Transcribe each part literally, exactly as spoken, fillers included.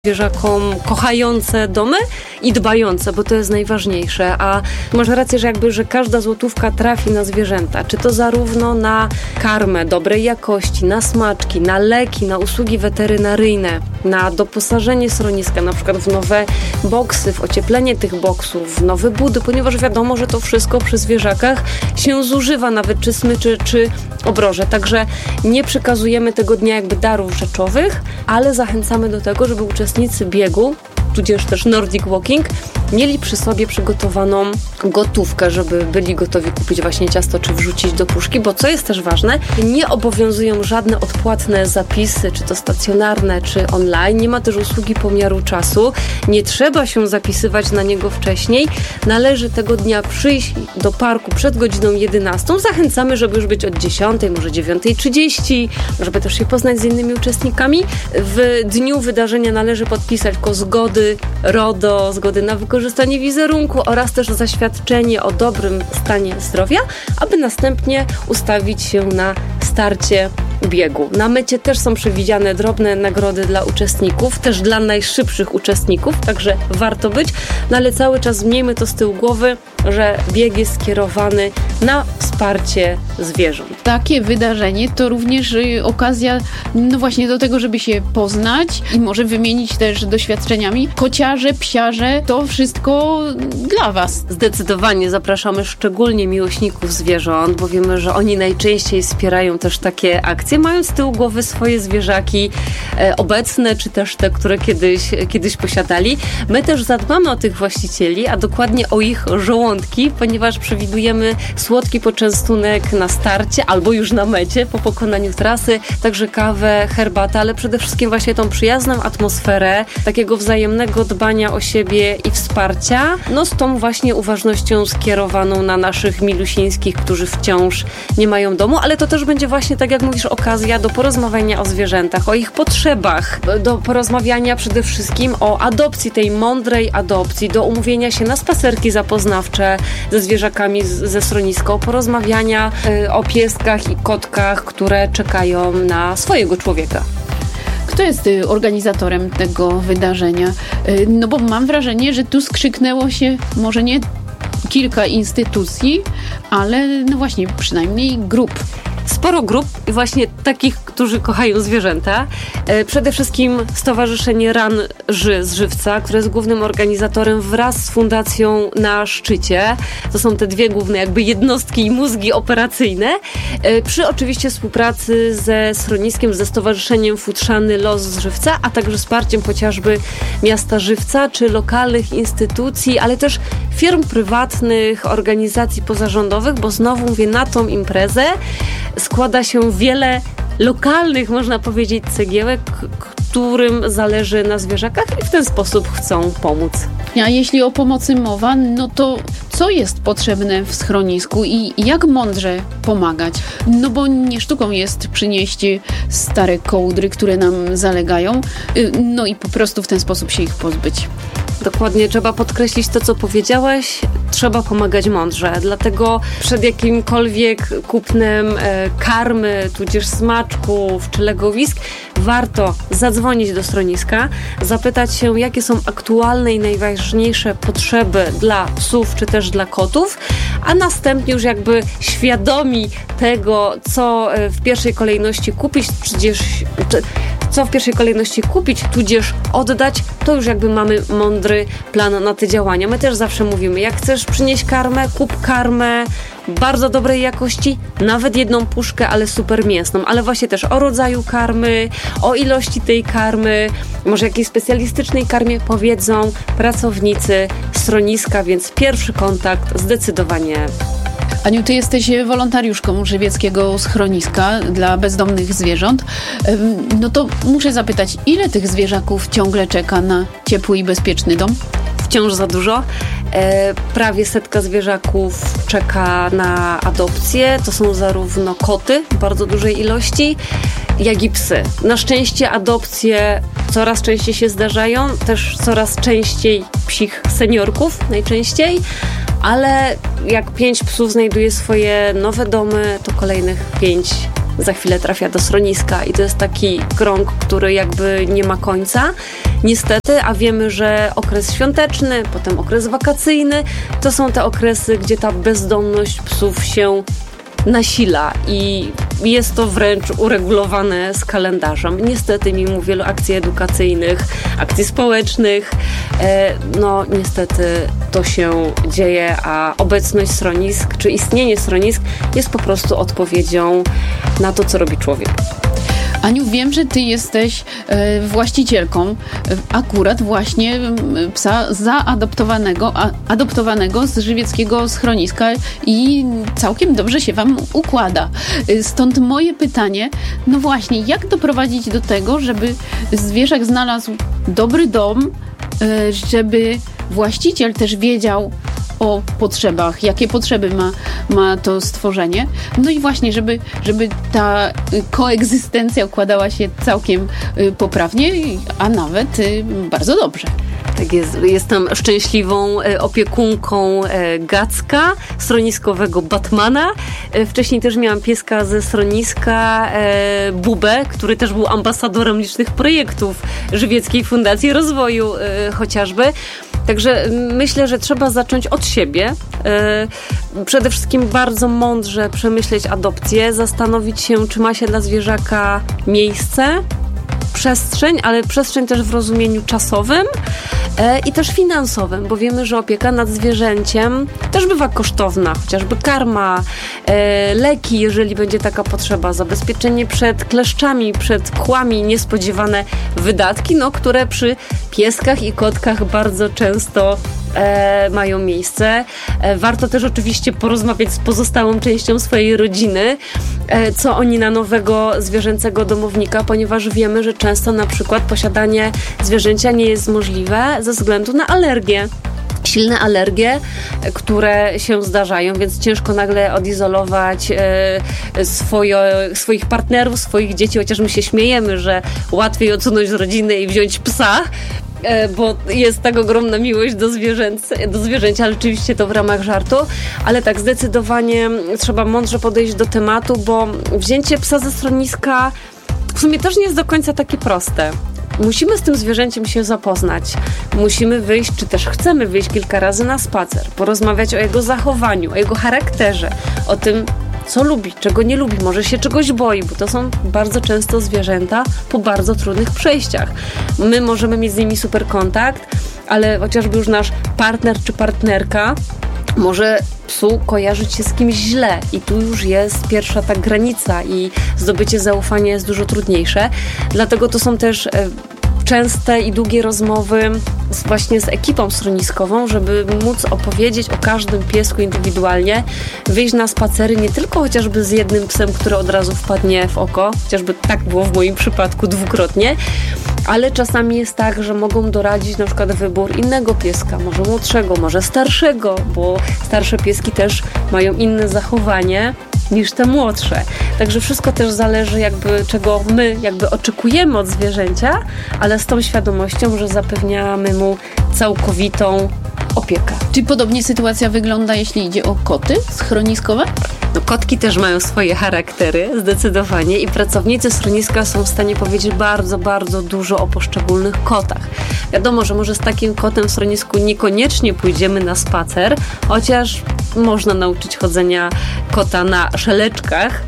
zwierzakom kochające domy i dbające, bo to jest najważniejsze. A masz rację, że jakby, że każda złotówka trafi na zwierzęta, czy to zarówno na karmę dobrej jakości, na smaczki, na leki, na usługi weterynaryjne, na doposażenie schroniska, na przykład w nowe boksy, w ocieplenie tych boksów, w nowe budy, ponieważ wiadomo, że to wszystko przy zwierzakach się zużywa, nawet czy smyczy, czy obroże. Także nie przekazujemy tego dnia jakby darów rzeczowych, ale zachęcamy do tego, żeby uczestnicy biegu, tudzież też Nordic Walking, mieli przy sobie przygotowaną gotówkę, żeby byli gotowi kupić właśnie ciasto, czy wrzucić do puszki, bo co jest też ważne, nie obowiązują żadne odpłatne zapisy, czy to stacjonarne, czy online. Nie ma też usługi pomiaru czasu. Nie trzeba się zapisywać na niego wcześniej. Należy tego dnia przyjść do parku przed godziną jedenastą. Zachęcamy, żeby już być od dziesiątej, może dziewiątej trzydzieści, żeby też się poznać z innymi uczestnikami. W dniu wydarzenia należy podpisać tylko zgody RODO, zgody na wykorzystanie wizerunku oraz też zaświadczenie o dobrym stanie zdrowia, aby następnie ustawić się na starcie biegu. Na mecie też są przewidziane drobne nagrody dla uczestników, też dla najszybszych uczestników, także warto być, no ale cały czas miejmy to z tyłu głowy, że bieg jest skierowany na wsparcie zwierząt. Takie wydarzenie to również okazja, no właśnie do tego, żeby się poznać i może wymienić też doświadczeniami. Kociarze, psiarze, to wszystko dla Was. Zdecydowanie zapraszamy szczególnie miłośników zwierząt, bo wiemy, że oni najczęściej wspierają też takie akcje, mając z tyłu głowy swoje zwierzaki e, obecne, czy też te, które kiedyś, kiedyś posiadali. My też zadbamy o tych właścicieli, a dokładnie o ich żołądki, ponieważ przewidujemy słodki poczęstunek na starcie albo już na mecie po pokonaniu trasy, także kawę, herbatę, ale przede wszystkim właśnie tą przyjazną atmosferę, takiego wzajemnego dbania o siebie i wsparcia, no z tą właśnie uważnością skierowaną na naszych milusińskich, którzy wciąż nie mają domu, ale to też będzie właśnie, tak jak mówisz, okazja do porozmawiania o zwierzętach, o ich potrzebach, do porozmawiania przede wszystkim o adopcji, tej mądrej adopcji, do umówienia się na spacerki zapoznawcze ze zwierzakami z, ze schroniska, porozmawiania y, o pieskach i kotkach, które czekają na swojego człowieka. Kto jest organizatorem tego wydarzenia? No bo mam wrażenie, że tu skrzyknęło się może nie kilka instytucji, ale no właśnie przynajmniej grup. Sporo grup i właśnie takich, którzy kochają zwierzęta. E, przede wszystkim Stowarzyszenie Ran-Ży z Żywca, które jest głównym organizatorem wraz z Fundacją Na Szczycie. To są te dwie główne jakby jednostki i mózgi operacyjne. E, przy oczywiście współpracy ze schroniskiem, ze Stowarzyszeniem Futrzany Los z Żywca, a także wsparciem chociażby miasta Żywca, czy lokalnych instytucji, ale też firm prywatnych, organizacji pozarządowych, bo znowu mówię, na tą imprezę składa się wiele lokalnych, można powiedzieć, cegiełek, którym zależy na zwierzakach i w ten sposób chcą pomóc. A jeśli o pomocy mowa, no to co jest potrzebne w schronisku i jak mądrze pomagać? No bo nie sztuką jest przynieść stare kołdry, które nam zalegają, no i po prostu w ten sposób się ich pozbyć. Dokładnie, trzeba podkreślić to, co powiedziałaś, trzeba pomagać mądrze, dlatego przed jakimkolwiek kupnem e, karmy, tudzież smaczków czy legowisk, warto zadzwonić do schroniska, zapytać się, jakie są aktualne i najważniejsze potrzeby dla psów czy też dla kotów, a następnie już jakby świadomi tego, co w pierwszej kolejności kupić, tudzież co w pierwszej kolejności kupić, tudzież oddać, to już jakby mamy mądry plan na te działania. My też zawsze mówimy, jak chcesz przynieść karmę, kup karmę bardzo dobrej jakości, nawet jedną puszkę, ale super mięsną, ale właśnie też o rodzaju karmy, o ilości tej karmy, może jakiejś specjalistycznej karmie powiedzą pracownicy schroniska, więc pierwszy kontakt zdecydowanie. Aniu, ty jesteś wolontariuszką żywieckiego schroniska dla bezdomnych zwierząt. No to muszę zapytać, ile tych zwierzaków ciągle czeka na ciepły i bezpieczny dom? Wciąż za dużo. E, prawie setka zwierzaków czeka na adopcję. To są zarówno koty w bardzo dużej ilości, jak i psy. Na szczęście adopcje coraz częściej się zdarzają, też coraz częściej psich seniorków najczęściej, ale jak pięć psów znajduje swoje nowe domy, to kolejnych pięć za chwilę trafia do schroniska i to jest taki krąg, który jakby nie ma końca. Niestety, a wiemy, że okres świąteczny, potem okres wakacyjny, to są te okresy, gdzie ta bezdomność psów się nasila i jest to wręcz uregulowane z kalendarzem. Niestety, mimo wielu akcji edukacyjnych, akcji społecznych, e, no niestety to się dzieje, a obecność schronisk, czy istnienie schronisk jest po prostu odpowiedzią na to, co robi człowiek. Aniu, wiem, że ty jesteś e, właścicielką e, akurat właśnie e, psa zaadoptowanego, a, adoptowanego z żywieckiego schroniska i całkiem dobrze się wam układa. E, stąd moje pytanie, no właśnie, jak doprowadzić do tego, żeby zwierzak znalazł dobry dom, e, żeby właściciel też wiedział o potrzebach, jakie potrzeby ma, ma to stworzenie. No i właśnie, żeby, żeby ta koegzystencja układała się całkiem poprawnie, a nawet bardzo dobrze. Tak jest. Jestem szczęśliwą opiekunką Gacka, schroniskowego Batmana. Wcześniej też miałam pieska ze schroniska, Bubę, który też był ambasadorem licznych projektów Żywieckiej Fundacji Rozwoju chociażby. Także myślę, że trzeba zacząć od siebie. Przede wszystkim bardzo mądrze przemyśleć adopcję, zastanowić się, czy ma się dla zwierzaka miejsce, przestrzeń, ale przestrzeń też w rozumieniu czasowym e, i też finansowym, bo wiemy, że opieka nad zwierzęciem też bywa kosztowna, chociażby karma, e, leki, jeżeli będzie taka potrzeba, zabezpieczenie przed kleszczami, przed kłami, niespodziewane wydatki, no, które przy pieskach i kotkach bardzo często E, mają miejsce. E, warto też oczywiście porozmawiać z pozostałą częścią swojej rodziny, e, co oni na nowego zwierzęcego domownika, ponieważ wiemy, że często na przykład posiadanie zwierzęcia nie jest możliwe ze względu na alergię. Silne alergie, które się zdarzają, więc ciężko nagle odizolować e, swoje, swoich partnerów, swoich dzieci, chociaż my się śmiejemy, że łatwiej odsunąć z rodziny i wziąć psa, bo jest tak ogromna miłość do, zwierzęcy, do zwierzęcia, ale oczywiście to w ramach żartu, ale tak zdecydowanie trzeba mądrze podejść do tematu, bo wzięcie psa ze schroniska w sumie też nie jest do końca takie proste. Musimy z tym zwierzęciem się zapoznać. Musimy wyjść, czy też chcemy wyjść kilka razy na spacer, porozmawiać o jego zachowaniu, o jego charakterze, o tym, co lubi, czego nie lubi, może się czegoś boi, bo to są bardzo często zwierzęta po bardzo trudnych przejściach. My możemy mieć z nimi super kontakt, ale chociażby już nasz partner czy partnerka może psu kojarzyć się z kimś źle i tu już jest pierwsza ta granica i zdobycie zaufania jest dużo trudniejsze. Dlatego to są też częste i długie rozmowy z, właśnie z ekipą schroniskową, żeby móc opowiedzieć o każdym piesku indywidualnie, wyjść na spacery nie tylko chociażby z jednym psem, który od razu wpadnie w oko, chociażby tak było w moim przypadku dwukrotnie, ale czasami jest tak, że mogą doradzić na przykład wybór innego pieska, może młodszego, może starszego, bo starsze pieski też mają inne zachowanie niż te młodsze. Także wszystko też zależy jakby czego my jakby oczekujemy od zwierzęcia, ale z tą świadomością, że zapewniamy mu całkowitą opiekę. Czy podobnie sytuacja wygląda, jeśli idzie o koty schroniskowe? No, kotki też mają swoje charaktery, zdecydowanie, i pracownicy schroniska są w stanie powiedzieć bardzo, bardzo dużo o poszczególnych kotach. Wiadomo, że może z takim kotem w schronisku niekoniecznie pójdziemy na spacer, chociaż można nauczyć chodzenia kota na szeleczkach,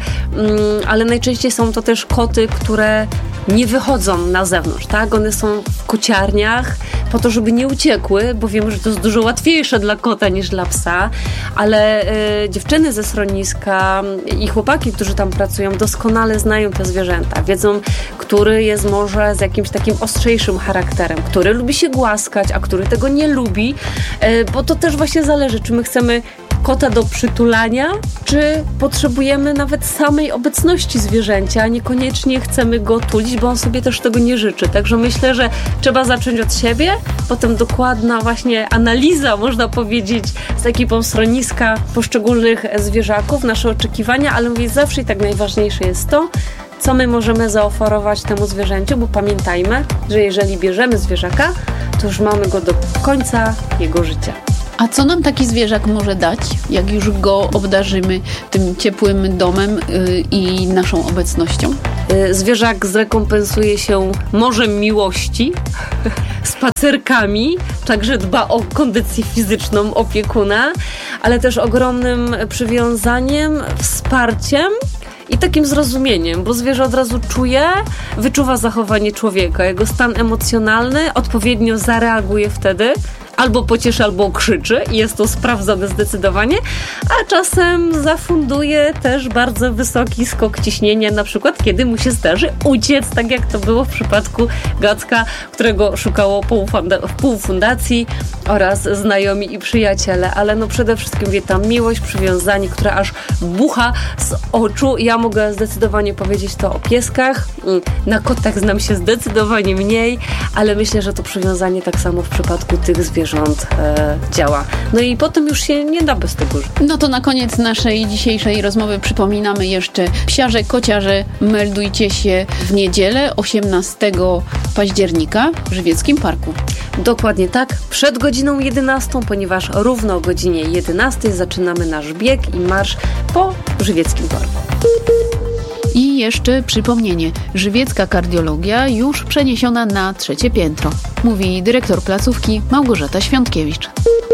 ale najczęściej są to też koty, które nie wychodzą na zewnątrz, tak? One są w kociarniach po to, żeby nie uciekły, bo wiemy, że to jest dużo łatwiejsze dla kota niż dla psa, ale y, dziewczyny ze schroniska i chłopaki, którzy tam pracują, doskonale znają te zwierzęta. Wiedzą, który jest może z jakimś takim ostrzejszym charakterem, który lubi się głaskać, a który tego nie lubi, y, bo to też właśnie zależy, czy my chcemy kota do przytulania, czy potrzebujemy nawet samej obecności zwierzęcia, a niekoniecznie chcemy go tulić, bo on sobie też tego nie życzy. Także myślę, że trzeba zacząć od siebie, potem dokładna właśnie analiza, można powiedzieć, z ekipą schroniska poszczególnych zwierzaków, nasze oczekiwania, ale mówię, zawsze i tak najważniejsze jest to, co my możemy zaoferować temu zwierzęciu, bo pamiętajmy, że jeżeli bierzemy zwierzaka, to już mamy go do końca jego życia. A co nam taki zwierzak może dać, jak już go obdarzymy tym ciepłym domem yy, i naszą obecnością? Zwierzak zrekompensuje się morzem miłości, spacerkami, także dba o kondycję fizyczną opiekuna, ale też ogromnym przywiązaniem, wsparciem i takim zrozumieniem, bo zwierzę od razu czuje, wyczuwa zachowanie człowieka, jego stan emocjonalny, odpowiednio zareaguje wtedy, albo pocieszy, albo krzyczy i jest to sprawdzone zdecydowanie, a czasem zafunduje też bardzo wysoki skok ciśnienia, na przykład kiedy mu się zdarzy uciec, tak jak to było w przypadku Gacka, którego szukało pół, funda- pół fundacji oraz znajomi i przyjaciele, ale no przede wszystkim wie ta miłość, przywiązanie, które aż bucha z oczu. Ja mogę zdecydowanie powiedzieć to o pieskach, na kotach znam się zdecydowanie mniej, ale myślę, że to przywiązanie tak samo w przypadku tych zwierząt rząd e, działa. No i potem już się nie da bez tego żyć. No to na koniec naszej dzisiejszej rozmowy przypominamy jeszcze: psiarze, kociarze, meldujcie się w niedzielę osiemnastego października w Żywieckim Parku. Dokładnie tak, przed godziną jedenastą, ponieważ równo o godzinie jedenastej zaczynamy nasz bieg i marsz po Żywieckim Parku. I jeszcze przypomnienie, żywiecka kardiologia już przeniesiona na trzecie piętro, mówi dyrektor placówki Małgorzata Świątkiewicz.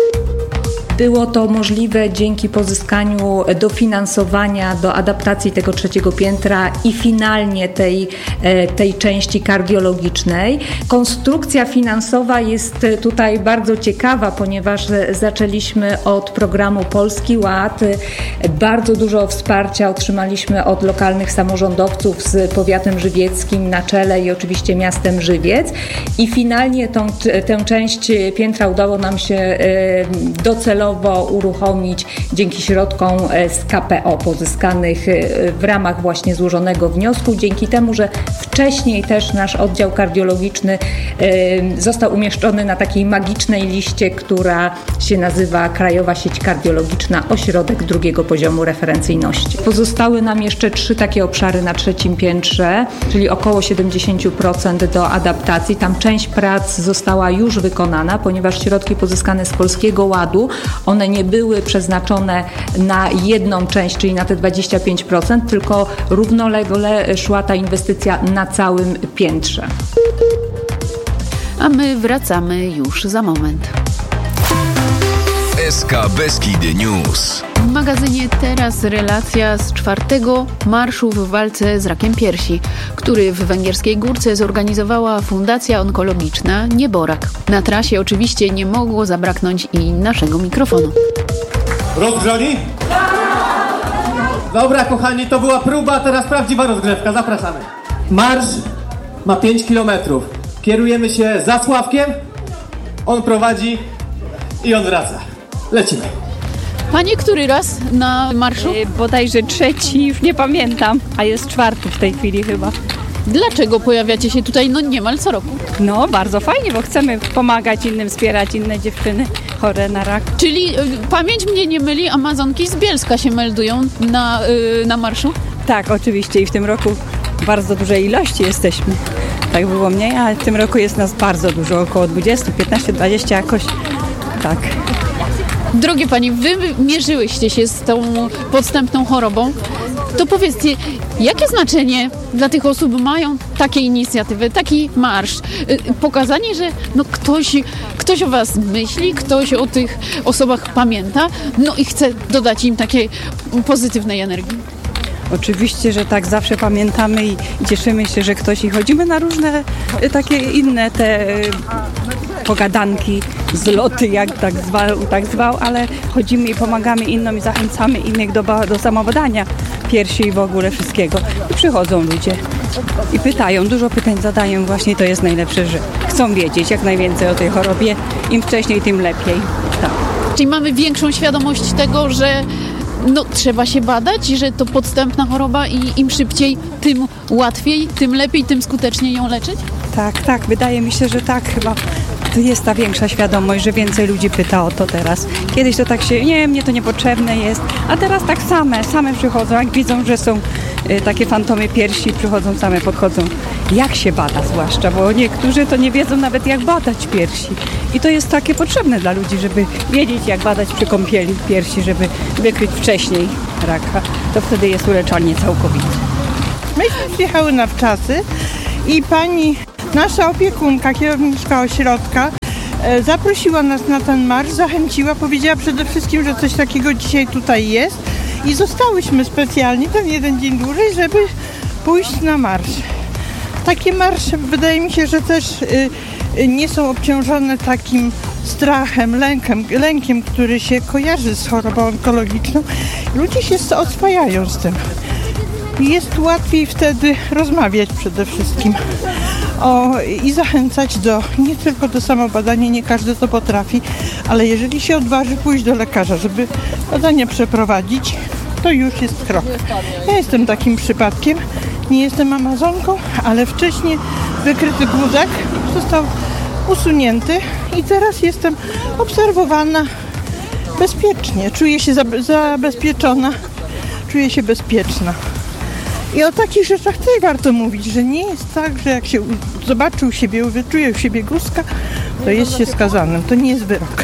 Było to możliwe dzięki pozyskaniu dofinansowania do adaptacji tego trzeciego piętra i finalnie tej, tej części kardiologicznej. Konstrukcja finansowa jest tutaj bardzo ciekawa, ponieważ zaczęliśmy od programu Polski Ład. Bardzo dużo wsparcia otrzymaliśmy od lokalnych samorządowców z powiatem żywieckim na czele i oczywiście miastem Żywiec. I finalnie tą, tę część piętra udało nam się docelowo uruchomić dzięki środkom z K P O pozyskanych w ramach właśnie złożonego wniosku, dzięki temu, że wcześniej też nasz oddział kardiologiczny został umieszczony na takiej magicznej liście, która się nazywa Krajowa Sieć Kardiologiczna Ośrodek drugiego poziomu referencyjności. Pozostały nam jeszcze trzy takie obszary na trzecim piętrze, czyli około siedemdziesiąt procent do adaptacji. Tam część prac została już wykonana, ponieważ środki pozyskane z Polskiego Ładu, one nie były przeznaczone na jedną część, czyli na te dwadzieścia pięć procent, tylko równolegle szła ta inwestycja na całym piętrze. A my wracamy już za moment. S K Beskidy News. W magazynie teraz relacja z czwartego marszu w walce z rakiem piersi, który w Węgierskiej Górce zorganizowała Fundacja Onkologiczna Nieborak. Na trasie oczywiście nie mogło zabraknąć i naszego mikrofonu. Rozgrzani? Dobra, kochani, to była próba, teraz prawdziwa rozgrzewka. Zapraszamy. Marsz ma pięć kilometrów. Kierujemy się za Sławkiem, on prowadzi i on wraca. Lecimy. Pani który raz na marszu? Yy, bodajże trzeci, już nie pamiętam, a jest czwarty w tej chwili chyba. Dlaczego pojawiacie się tutaj no niemal co roku? No, bardzo fajnie, bo chcemy pomagać innym, wspierać inne dziewczyny chore na rak. Czyli y, pamięć mnie nie myli, Amazonki z Bielska się meldują na, y, na marszu? Tak, oczywiście i w tym roku bardzo dużej ilości jesteśmy. Tak było mniej, a w tym roku jest nas bardzo dużo, około dwadzieścia, piętnaście, dwadzieścia jakoś, tak. Drogie Pani, Wy mierzyłyście się z tą podstępną chorobą. To powiedzcie, jakie znaczenie dla tych osób mają takie inicjatywy, taki marsz? Pokazanie, że no ktoś, ktoś o Was myśli, ktoś o tych osobach pamięta, no i chce dodać im takiej pozytywnej energii. Oczywiście, że tak, zawsze pamiętamy i cieszymy się, że ktoś i chodzimy na różne takie inne te pogadanki, zloty, jak tak zwał, tak zwał, ale chodzimy i pomagamy innym i zachęcamy innych do, do samobadania piersi i w ogóle wszystkiego. I przychodzą ludzie i pytają, dużo pytań zadają, właśnie to jest najlepsze, że chcą wiedzieć jak najwięcej o tej chorobie, im wcześniej, tym lepiej. Tak. Czyli mamy większą świadomość tego, że no, trzeba się badać, że to podstępna choroba i im szybciej, tym łatwiej, tym lepiej, tym skuteczniej ją leczyć? Tak, tak, wydaje mi się, że tak chyba. Jest ta większa świadomość, że więcej ludzi pyta o to teraz. Kiedyś to tak się, nie, mnie to niepotrzebne jest, a teraz tak same, same przychodzą, jak widzą, że są y, takie fantomy piersi, przychodzą same, podchodzą jak się bada zwłaszcza, bo niektórzy to nie wiedzą nawet jak badać piersi. I to jest takie potrzebne dla ludzi, żeby wiedzieć jak badać przy kąpieli piersi, żeby wykryć wcześniej raka. To wtedy jest uleczalnie całkowite. Myśmy przyjechały na wczasy i pani, nasza opiekunka, kierowniczka ośrodka, e, zaprosiła nas na ten marsz, zachęciła, powiedziała przede wszystkim, że coś takiego dzisiaj tutaj jest i zostałyśmy specjalnie ten jeden dzień dłużej, żeby pójść na marsz. Takie marsze wydaje mi się, że też y, y, nie są obciążone takim strachem, lękiem, lękiem, który się kojarzy z chorobą onkologiczną. Ludzie się oswajają z tym. Jest łatwiej wtedy rozmawiać przede wszystkim o, i zachęcać do, nie tylko do samobadania, nie każdy to potrafi, ale jeżeli się odważy pójść do lekarza, żeby badania przeprowadzić, to już jest krok. Ja jestem takim przypadkiem, nie jestem amazonką, ale wcześniej wykryty guzak został usunięty i teraz jestem obserwowana bezpiecznie. Czuję się zabezpieczona, czuję się bezpieczna. I o takich rzeczach też warto mówić, że nie jest tak, że jak się zobaczy u siebie, wyczuje u siebie guzka, to jest się skazanym. To nie jest wyrok.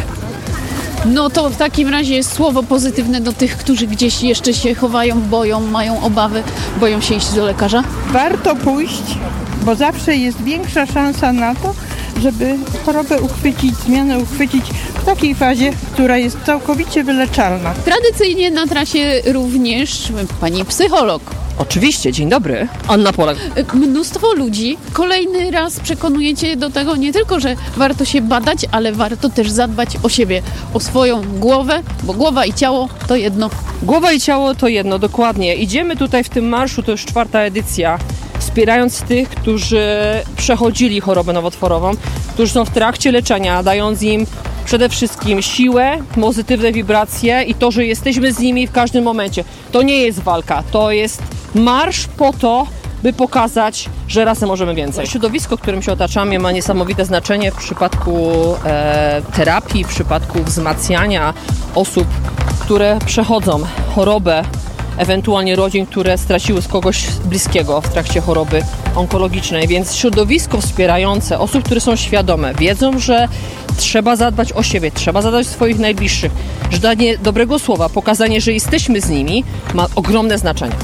No to w takim razie jest słowo pozytywne do tych, którzy gdzieś jeszcze się chowają, boją, mają obawy, boją się iść do lekarza? Warto pójść, bo zawsze jest większa szansa na to, żeby chorobę uchwycić, zmianę uchwycić w takiej fazie, która jest całkowicie wyleczalna. Tradycyjnie na trasie również pani psycholog. Oczywiście, dzień dobry. Anna Polak. Mnóstwo ludzi. Kolejny raz przekonujecie do tego nie tylko, że warto się badać, ale warto też zadbać o siebie, o swoją głowę, bo głowa i ciało to jedno. Głowa i ciało to jedno, dokładnie. Idziemy tutaj w tym marszu, to już czwarta edycja, wspierając tych, którzy przechodzili chorobę nowotworową, którzy są w trakcie leczenia, dając im przede wszystkim siłę, pozytywne wibracje i to, że jesteśmy z nimi w każdym momencie. To nie jest walka, to jest marsz po to, by pokazać, że razem możemy więcej. Środowisko, którym się otaczamy, ma niesamowite znaczenie w przypadku e, terapii, w przypadku wzmacniania osób, które przechodzą chorobę, ewentualnie rodzin, które straciły z kogoś bliskiego w trakcie choroby onkologicznej. Więc środowisko wspierające osób, które są świadome, wiedzą, że trzeba zadbać o siebie, trzeba zadbać o swoich najbliższych, że danie dobrego słowa, pokazanie, że jesteśmy z nimi, ma ogromne znaczenie.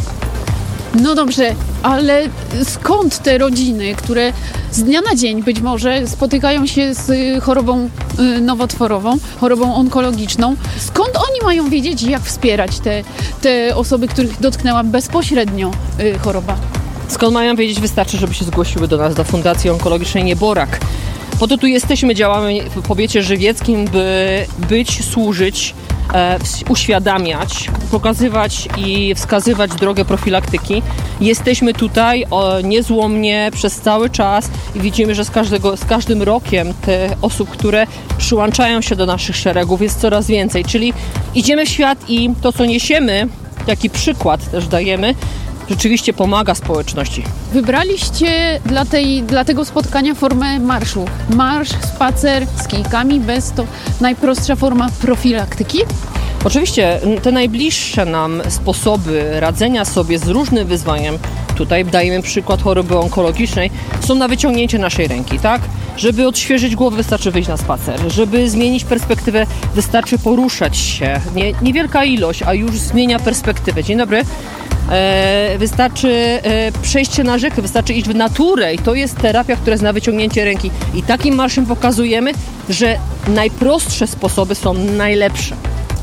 No dobrze, ale skąd te rodziny, które z dnia na dzień być może spotykają się z chorobą nowotworową, chorobą onkologiczną, skąd oni mają wiedzieć, jak wspierać te, te osoby, których dotknęła bezpośrednio choroba? Skąd mają wiedzieć? Wystarczy, żeby się zgłosiły do nas, do Fundacji Onkologicznej Nieborak. Po to tu jesteśmy, działamy w powiecie żywieckim, by być, służyć, e, uświadamiać, pokazywać i wskazywać drogę profilaktyki. Jesteśmy tutaj o, niezłomnie przez cały czas i widzimy, że z, każdego, z każdym rokiem te osób, które przyłączają się do naszych szeregów, jest coraz więcej. Czyli idziemy w świat i to, co niesiemy, taki przykład też dajemy, rzeczywiście pomaga społeczności. Wybraliście dla, tej, dla tego spotkania formę marszu. Marsz, spacer z kijkami, bez to najprostsza forma profilaktyki? Oczywiście te najbliższe nam sposoby radzenia sobie z różnym wyzwaniem, tutaj dajemy przykład choroby onkologicznej, są na wyciągnięcie naszej ręki, tak? Żeby odświeżyć głowę, wystarczy wyjść na spacer. Żeby zmienić perspektywę, wystarczy poruszać się. Nie, niewielka ilość, a już zmienia perspektywę. Dzień dobry. E, wystarczy e, przejście na rzekę, wystarczy iść w naturę i to jest terapia, która jest na wyciągnięcie ręki. I takim marszem pokazujemy, że najprostsze sposoby są najlepsze.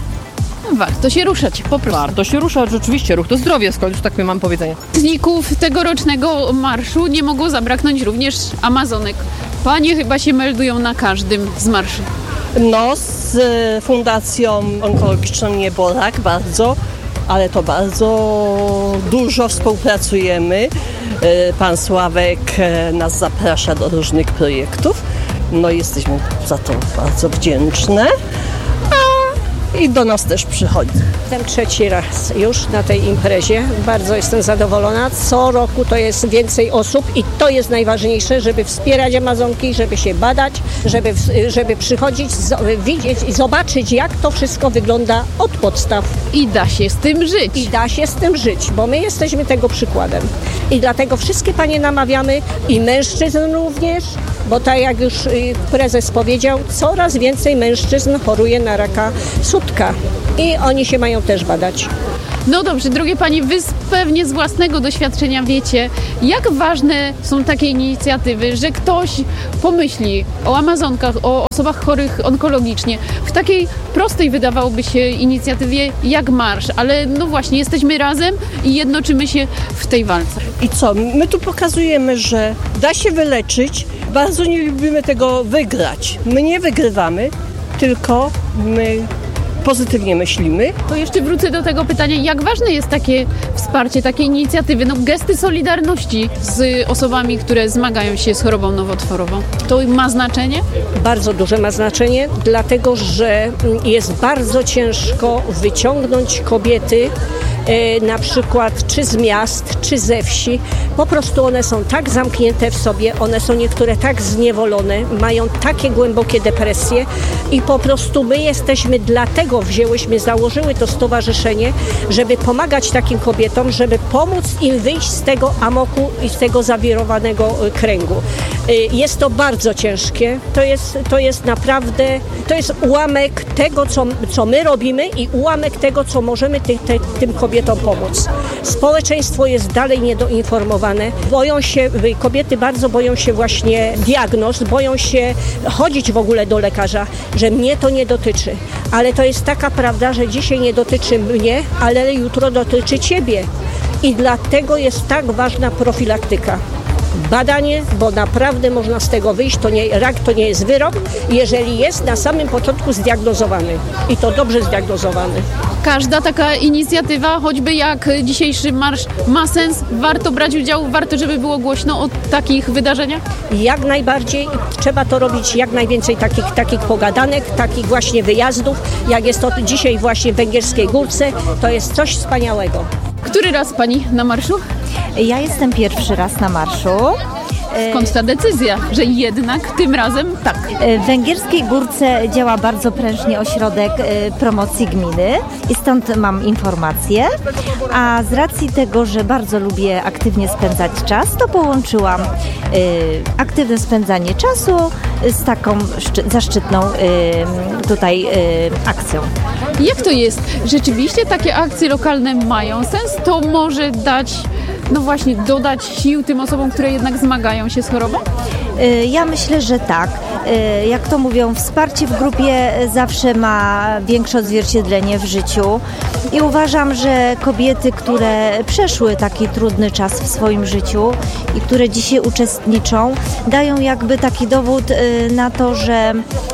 Warto się ruszać, po prostu. Warto się ruszać, rzeczywiście. Ruch to zdrowie, skąd tak mam powiedzenie. Uczestników tegorocznego marszu nie mogło zabraknąć również Amazonek. Panie chyba się meldują na każdym z marszy. No, z Fundacją Onkologiczną Nieborak bardzo, ale to bardzo dużo współpracujemy. Pan Sławek nas zaprasza do różnych projektów. No, jesteśmy za to bardzo wdzięczne. A i do nas też przychodzi. Jestem trzeci raz już na tej imprezie. Bardzo jestem zadowolona. Co roku to jest więcej osób i to jest najważniejsze, żeby wspierać Amazonki, żeby się badać, żeby, żeby przychodzić, widzieć i zobaczyć, jak to wszystko wygląda od podstaw. I da się z tym żyć. I da się z tym żyć, bo my jesteśmy tego przykładem. I dlatego wszystkie panie namawiamy i mężczyzn również, bo tak jak już prezes powiedział, coraz więcej mężczyzn choruje na raka sutka i oni się mają też badać. No dobrze, drogie Pani, Wy pewnie z własnego doświadczenia wiecie, jak ważne są takie inicjatywy, że ktoś pomyśli o Amazonkach, o osobach chorych onkologicznie, w takiej prostej wydawałoby się inicjatywie jak marsz, ale no właśnie, jesteśmy razem i jednoczymy się w tej walce. I co? My tu pokazujemy, że da się wyleczyć, bardzo nie lubimy tego wygrać. My nie wygrywamy, tylko my pozytywnie myślimy. To jeszcze wrócę do tego pytania, jak ważne jest takie wsparcie, takie inicjatywy, no gesty solidarności z osobami, które zmagają się z chorobą nowotworową. To ma znaczenie? Bardzo duże ma znaczenie, dlatego że jest bardzo ciężko wyciągnąć kobiety na przykład czy z miast, czy ze wsi. Po prostu one są tak zamknięte w sobie, one są niektóre tak zniewolone, mają takie głębokie depresje i po prostu my jesteśmy, dlatego wzięłyśmy, założyły to stowarzyszenie, żeby pomagać takim kobietom, żeby pomóc im wyjść z tego amoku i z tego zawirowanego kręgu. Jest to bardzo ciężkie, to jest, to jest naprawdę, to jest ułamek tego, co, co my robimy i ułamek tego, co możemy ty, ty, tym kobietom pomóc. Społeczeństwo jest dalej niedoinformowane. Boją się, kobiety bardzo boją się właśnie diagnoz, boją się chodzić w ogóle do lekarza, że mnie to nie dotyczy. Ale to jest taka prawda, że dzisiaj nie dotyczy mnie, ale jutro dotyczy ciebie. I dlatego jest tak ważna profilaktyka. Badanie, bo naprawdę można z tego wyjść, to nie, rak to nie jest wyrok, jeżeli jest na samym początku zdiagnozowany i to dobrze zdiagnozowany. Każda taka inicjatywa, choćby jak dzisiejszy marsz, ma sens, warto brać udział, warto, żeby było głośno o takich wydarzeniach? Jak najbardziej, trzeba to robić jak najwięcej takich, takich pogadanek, takich właśnie wyjazdów, jak jest to dzisiaj właśnie w Węgierskiej Górce, to jest coś wspaniałego. Który raz Pani na marszu? Ja jestem pierwszy raz na marszu. Skąd ta decyzja, że jednak tym razem tak? W Węgierskiej Górce działa bardzo prężnie ośrodek promocji gminy i stąd mam informacje. A z racji tego, że bardzo lubię aktywnie spędzać czas, to połączyłam aktywne spędzanie czasu z taką zaszczytną tutaj akcją. Jak to jest? Rzeczywiście takie akcje lokalne mają sens? To może dać, no właśnie, dodać sił tym osobom, które jednak zmagają się z chorobą? Ja myślę, że tak. Jak to mówią, wsparcie w grupie zawsze ma większe odzwierciedlenie w życiu i uważam, że kobiety, które przeszły taki trudny czas w swoim życiu i które dzisiaj uczestniczą, dają jakby taki dowód na to, że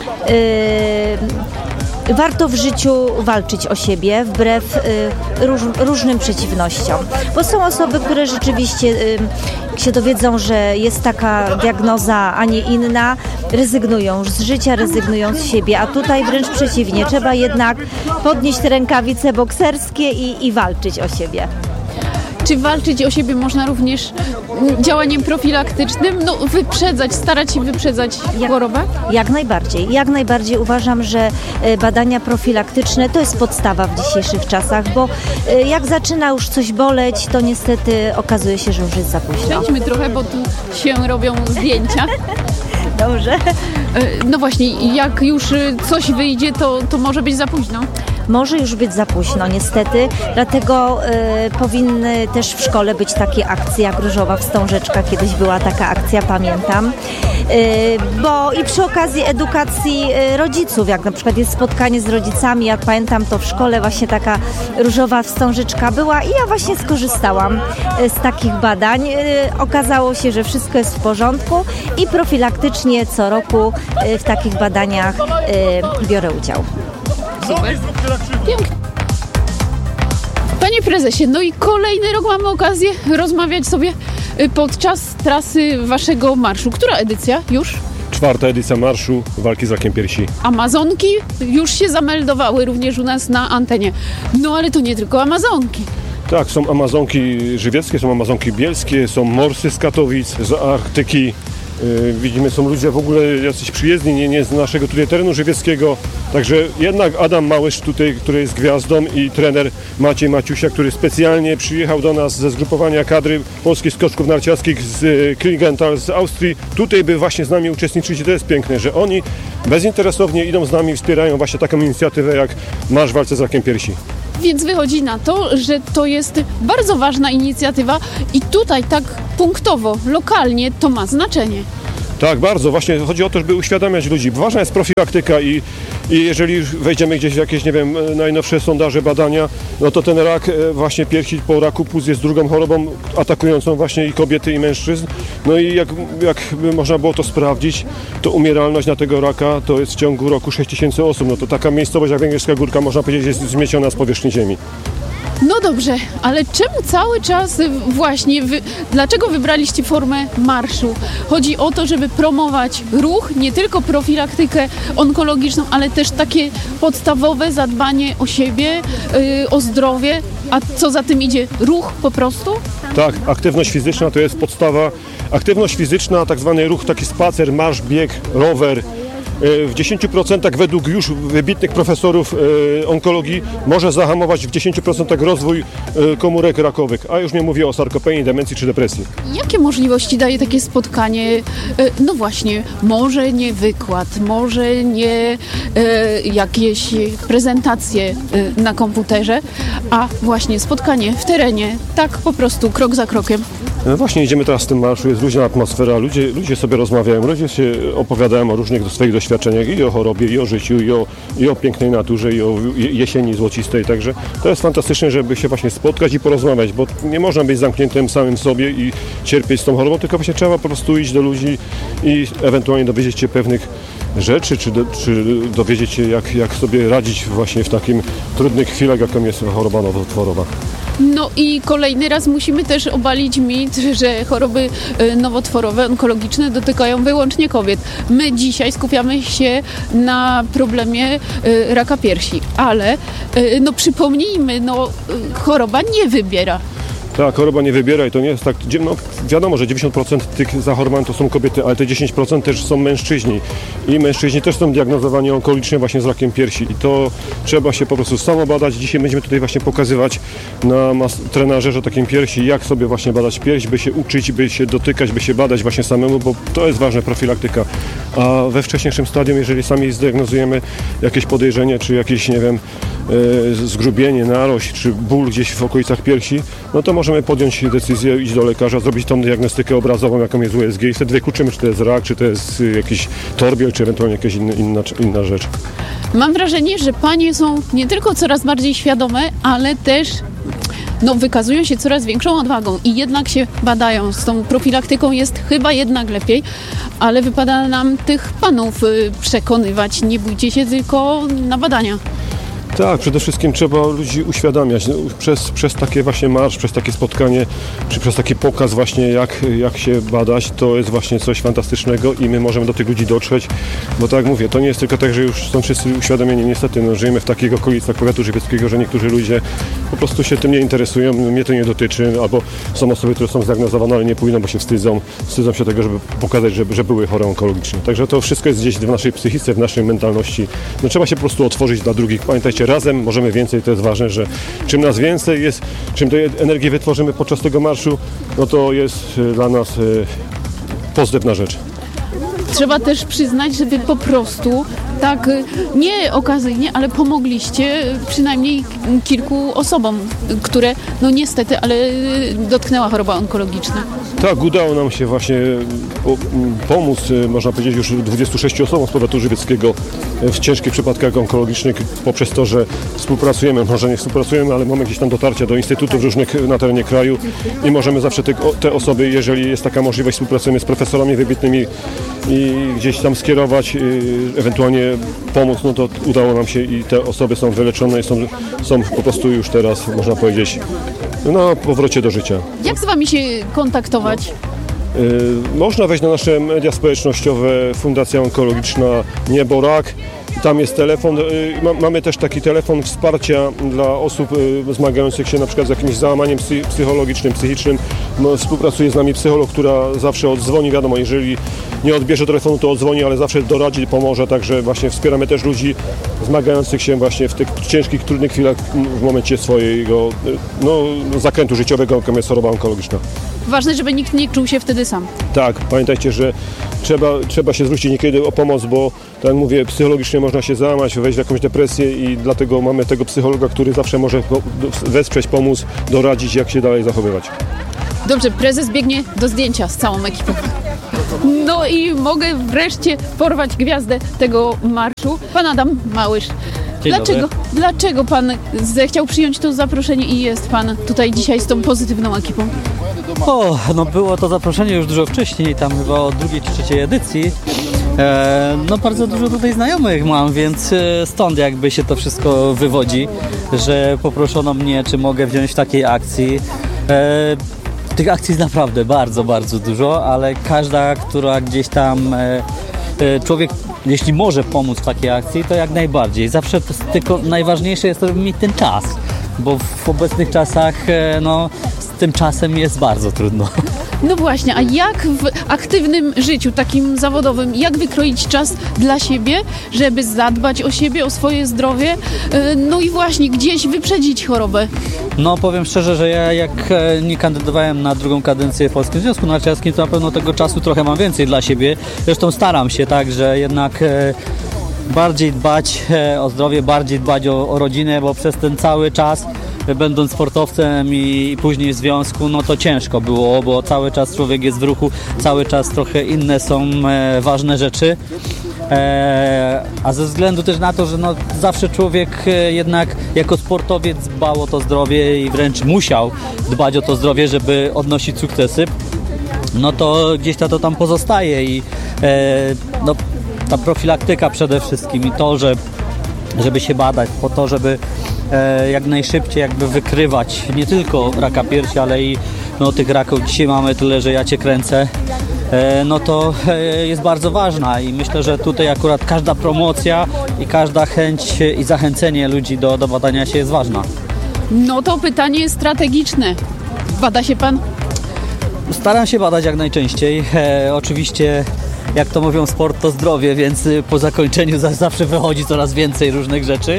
warto w życiu walczyć o siebie wbrew y, róż, różnym przeciwnościom. Bo są osoby, które rzeczywiście y, się dowiedzą, że jest taka diagnoza, a nie inna, rezygnują z życia, rezygnują z siebie. A tutaj wręcz przeciwnie, trzeba jednak podnieść te rękawice bokserskie i, i walczyć o siebie. Czy walczyć o siebie można również działaniem profilaktycznym? No wyprzedzać, starać się wyprzedzać jak, chorobę? Jak najbardziej. Jak najbardziej uważam, że badania profilaktyczne to jest podstawa w dzisiejszych czasach, bo jak zaczyna już coś boleć, to niestety okazuje się, że już jest za późno. Przejdźmy trochę, bo tu się robią zdjęcia. Dobrze. No właśnie, jak już coś wyjdzie, to, to może być za późno. Może już być za późno, niestety, dlatego y, powinny też w szkole być takie akcje jak Różowa Wstążeczka, kiedyś była taka akcja, pamiętam, y, bo i przy okazji edukacji y, rodziców, jak na przykład jest spotkanie z rodzicami, jak pamiętam, to w szkole właśnie taka Różowa Wstążeczka była i ja właśnie skorzystałam y, z takich badań. Y, okazało się, że wszystko jest w porządku i profilaktycznie co roku y, w takich badaniach y, biorę udział. Super. Pięknie. Panie prezesie, no i kolejny rok mamy okazję rozmawiać sobie podczas trasy waszego marszu. Która edycja już? czwarta edycja marszu walki z rakiem piersi. Amazonki już się zameldowały również u nas na antenie. No ale to nie tylko Amazonki. Tak, są Amazonki żywieckie, są Amazonki bielskie, są morsy z Katowic, z Arktyki. Yy, widzimy, są ludzie w ogóle jacyś przyjezdni, nie, nie z naszego tutaj terenu żywieckiego. Także jednak Adam Małysz tutaj, który jest gwiazdą, i trener Maciej Maciusia, który specjalnie przyjechał do nas ze zgrupowania kadry polskich skoczków narciarskich z Klingenthal z Austrii, tutaj by właśnie z nami uczestniczyć. I to jest piękne, że oni bezinteresownie idą z nami i wspierają właśnie taką inicjatywę jak Marsz w walce z rakiem piersi. Więc wychodzi na to, że to jest bardzo ważna inicjatywa i tutaj tak punktowo, lokalnie to ma znaczenie. Tak, bardzo. Właśnie chodzi o to, żeby uświadamiać ludzi. Ważna jest profilaktyka i, i jeżeli wejdziemy gdzieś w jakieś, nie wiem, najnowsze sondaże, badania, no to ten rak właśnie piersi po raku płuc jest drugą chorobą atakującą właśnie i kobiety, i mężczyzn. No i jak, jak by można było to sprawdzić, to umieralność na tego raka to jest w ciągu roku sześć tysięcy osób. No to taka miejscowość jak Węgierska Górka, można powiedzieć, jest zmieciona z powierzchni ziemi. No dobrze, ale czemu cały czas właśnie, wy, dlaczego wybraliście formę marszu? Chodzi o to, żeby promować ruch, nie tylko profilaktykę onkologiczną, ale też takie podstawowe zadbanie o siebie, yy, o zdrowie, a co za tym idzie? Ruch po prostu? Tak, aktywność fizyczna to jest podstawa. Aktywność fizyczna, tak zwany ruch, taki spacer, marsz, bieg, rower. W dziesięciu procentach według już wybitnych profesorów e, onkologii może zahamować w dziesięciu procentach rozwój e, komórek rakowych, a już nie mówię o sarkopenii, demencji czy depresji. Jakie możliwości daje takie spotkanie? E, no właśnie, może nie wykład, może nie e, jakieś prezentacje e, na komputerze, a właśnie spotkanie w terenie, tak po prostu krok za krokiem. Właśnie idziemy teraz w tym marszu, jest luźna atmosfera, ludzie, ludzie sobie rozmawiają, ludzie się opowiadają o różnych swoich doświadczeniach i o chorobie, i o życiu, i o, i o pięknej naturze, i o jesieni złocistej, także to jest fantastyczne, żeby się właśnie spotkać i porozmawiać, bo nie można być zamkniętym samym sobie i cierpieć z tą chorobą, tylko właśnie trzeba po prostu iść do ludzi i ewentualnie dowiedzieć się pewnych rzeczy, czy, do, czy dowiedzieć się, jak, jak sobie radzić właśnie w takim trudnych chwilach, jaką jest choroba nowotworowa. No i kolejny raz musimy też obalić mit, że choroby nowotworowe, onkologiczne dotykają wyłącznie kobiet. My dzisiaj skupiamy się na problemie raka piersi, ale no przypomnijmy, no choroba nie wybiera. Tak, choroba nie wybiera i to nie jest tak, no wiadomo, że dziewięćdziesiąt procent tych zachorowań to są kobiety, ale te dziesięć procent też są mężczyźni i mężczyźni też są diagnozowani onkologicznie właśnie z rakiem piersi i to trzeba się po prostu samo badać. Dzisiaj będziemy tutaj właśnie pokazywać na mas- trenażerze takim piersi, jak sobie właśnie badać pierś, by się uczyć, by się dotykać, by się badać właśnie samemu, bo to jest ważne, profilaktyka. A we wcześniejszym stadium, jeżeli sami zdiagnozujemy jakieś podejrzenie, czy jakieś, nie wiem, yy, zgrubienie, narość, czy ból gdzieś w okolicach piersi, no to możemy podjąć decyzję, iść do lekarza, zrobić tą diagnostykę obrazową, jaką jest U S G i wtedy wykluczymy, czy to jest rak, czy to jest jakiś torbiel, czy ewentualnie jakaś inna, inna, inna rzecz. Mam wrażenie, że panie są nie tylko coraz bardziej świadome, ale też no, wykazują się coraz większą odwagą i jednak się badają. Z tą profilaktyką jest chyba jednak lepiej, ale wypada nam tych panów przekonywać. Nie bójcie się tylko na badania. Tak, przede wszystkim trzeba ludzi uświadamiać no, przez, przez takie właśnie marsz, przez takie spotkanie, czy przez taki pokaz właśnie jak, jak się badać, to jest właśnie coś fantastycznego i my możemy do tych ludzi dotrzeć, bo tak jak mówię, to nie jest tylko tak, że już są wszyscy uświadomieni, niestety no, żyjemy w takich okolicach powiatu żywieckiego, że niektórzy ludzie po prostu się tym nie interesują, mnie to nie dotyczy, albo są osoby, które są zdiagnozowane, ale nie pójdą, bo się wstydzą, wstydzą się tego, żeby pokazać, że, że były chore onkologicznie. Także to wszystko jest gdzieś w naszej psychice, w naszej mentalności. No, trzeba się po prostu otworzyć dla drugich. Pamiętajcie, razem możemy więcej, to jest ważne, że czym nas więcej jest, czym tej energii wytworzymy podczas tego marszu, no to jest dla nas pozytywna rzecz. Trzeba też przyznać, że wy po prostu tak nie okazyjnie, ale pomogliście przynajmniej kilku osobom, które no niestety, ale dotknęła choroba onkologiczna. Tak, udało nam się właśnie pomóc, można powiedzieć, już dwudziestu sześciu osobom z powiatu żywieckiego w ciężkich przypadkach onkologicznych poprzez to, że współpracujemy, może nie współpracujemy, ale mamy gdzieś tam dotarcia do instytutów różnych na terenie kraju i możemy zawsze te, te osoby, jeżeli jest taka możliwość, współpracujemy z profesorami wybitnymi i gdzieś tam skierować, ewentualnie pomóc, no to udało nam się i te osoby są wyleczone i są, są po prostu już teraz, można powiedzieć, na powrocie do życia. Jak z wami się kontaktować? Można wejść na nasze media społecznościowe, Fundacja Onkologiczna Niebo-Rak. Tam jest telefon, mamy też taki telefon wsparcia dla osób zmagających się na przykład z jakimś załamaniem psychologicznym, psychicznym. Współpracuje z nami psycholog, która zawsze odzwoni, wiadomo, jeżeli nie odbierze telefonu, to odzwoni, ale zawsze doradzi, pomoże, także właśnie wspieramy też ludzi zmagających się właśnie w tych ciężkich, trudnych chwilach w momencie swojego no, zakrętu życiowego, jaką jest choroba onkologiczna. Ważne, żeby nikt nie czuł się wtedy sam. Tak, pamiętajcie, że trzeba, trzeba się zwrócić niekiedy o pomoc, bo tak jak mówię, psychologicznie można się załamać, wejść w jakąś depresję i dlatego mamy tego psychologa, który zawsze może wesprzeć, pomóc, doradzić, jak się dalej zachowywać. Dobrze, prezes biegnie do zdjęcia z całą ekipą. No i mogę wreszcie porwać gwiazdę tego marszu. Pan Adam Małysz. Dlaczego, dlaczego pan zechciał przyjąć to zaproszenie i jest pan tutaj dzisiaj z tą pozytywną ekipą? O, no było to zaproszenie już dużo wcześniej, tam chyba od drugiej czy trzeciej edycji. E, no bardzo dużo tutaj znajomych mam, więc stąd jakby się to wszystko wywodzi, że poproszono mnie, czy mogę wziąć w takiej akcji. E, tych akcji jest naprawdę bardzo, bardzo dużo, ale każda, która gdzieś tam e, człowiek, jeśli może pomóc w takiej akcji, to jak najbardziej. Zawsze to tylko najważniejsze jest to, żeby mieć ten czas, bo w obecnych czasach no, z tym czasem jest bardzo trudno. No właśnie, a jak w aktywnym życiu, takim zawodowym, jak wykroić czas dla siebie, żeby zadbać o siebie, o swoje zdrowie, no i właśnie gdzieś wyprzedzić chorobę? No powiem szczerze, że ja jak nie kandydowałem na drugą kadencję w Polskim Związku Narciarskim, to na pewno tego czasu trochę mam więcej dla siebie. Zresztą staram się tak, że jednak bardziej dbać o zdrowie, bardziej dbać o, o rodzinę, bo przez ten cały czas, będąc sportowcem i później w związku, no to ciężko było, bo cały czas człowiek jest w ruchu, cały czas trochę inne są e, ważne rzeczy. E, a ze względu też na to, że no, zawsze człowiek e, jednak jako sportowiec dbał o to zdrowie i wręcz musiał dbać o to zdrowie, żeby odnosić sukcesy, no to gdzieś to, to tam pozostaje i e, no, ta profilaktyka przede wszystkim i to, że żeby się badać, po to, żeby e, jak najszybciej jakby wykrywać nie tylko raka piersi, ale i no, tych raków dzisiaj mamy tyle, że ja cię kręcę, e, no to e, jest bardzo ważna i myślę, że tutaj akurat każda promocja i każda chęć i zachęcenie ludzi do, do badania się jest ważna. No to pytanie strategiczne. Bada się pan? Staram się badać jak najczęściej. E, oczywiście jak to mówią, sport to zdrowie, więc po zakończeniu zawsze wychodzi coraz więcej różnych rzeczy,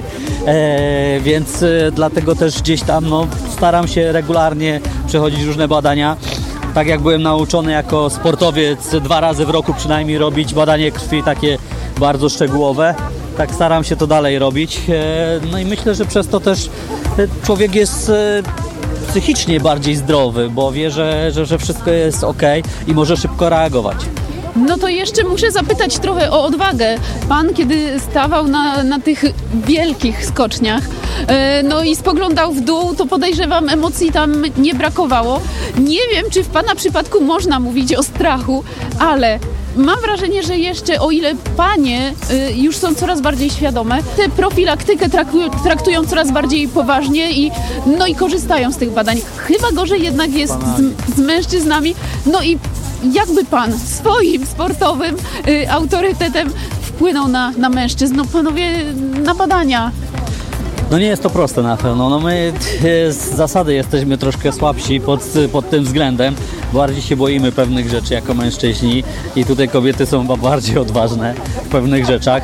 e, więc e, dlatego też gdzieś tam no, staram się regularnie przechodzić różne badania. Tak jak byłem nauczony jako sportowiec dwa razy w roku przynajmniej robić badanie krwi takie bardzo szczegółowe, tak staram się to dalej robić. E, no i myślę, że przez to też człowiek jest e, psychicznie bardziej zdrowy, bo wie, że, że, że wszystko jest ok i może szybko reagować. No to jeszcze muszę zapytać trochę o odwagę. Pan, kiedy stawał na, na tych wielkich skoczniach, e, no i spoglądał w dół, to podejrzewam, emocji tam nie brakowało. Nie wiem, czy w pana przypadku można mówić o strachu, ale mam wrażenie, że jeszcze o ile panie y, już są coraz bardziej świadome, tę profilaktykę traktują, traktują coraz bardziej poważnie i, no i korzystają z tych badań. Chyba gorzej jednak jest z, z mężczyznami. No i jakby pan swoim sportowym y, autorytetem wpłynął na, na mężczyzn? No panowie, na badania. No nie jest to proste na pewno. No my z zasady jesteśmy troszkę słabsi pod, pod tym względem. Bardziej się boimy pewnych rzeczy jako mężczyźni i tutaj kobiety są chyba bardziej odważne w pewnych rzeczach.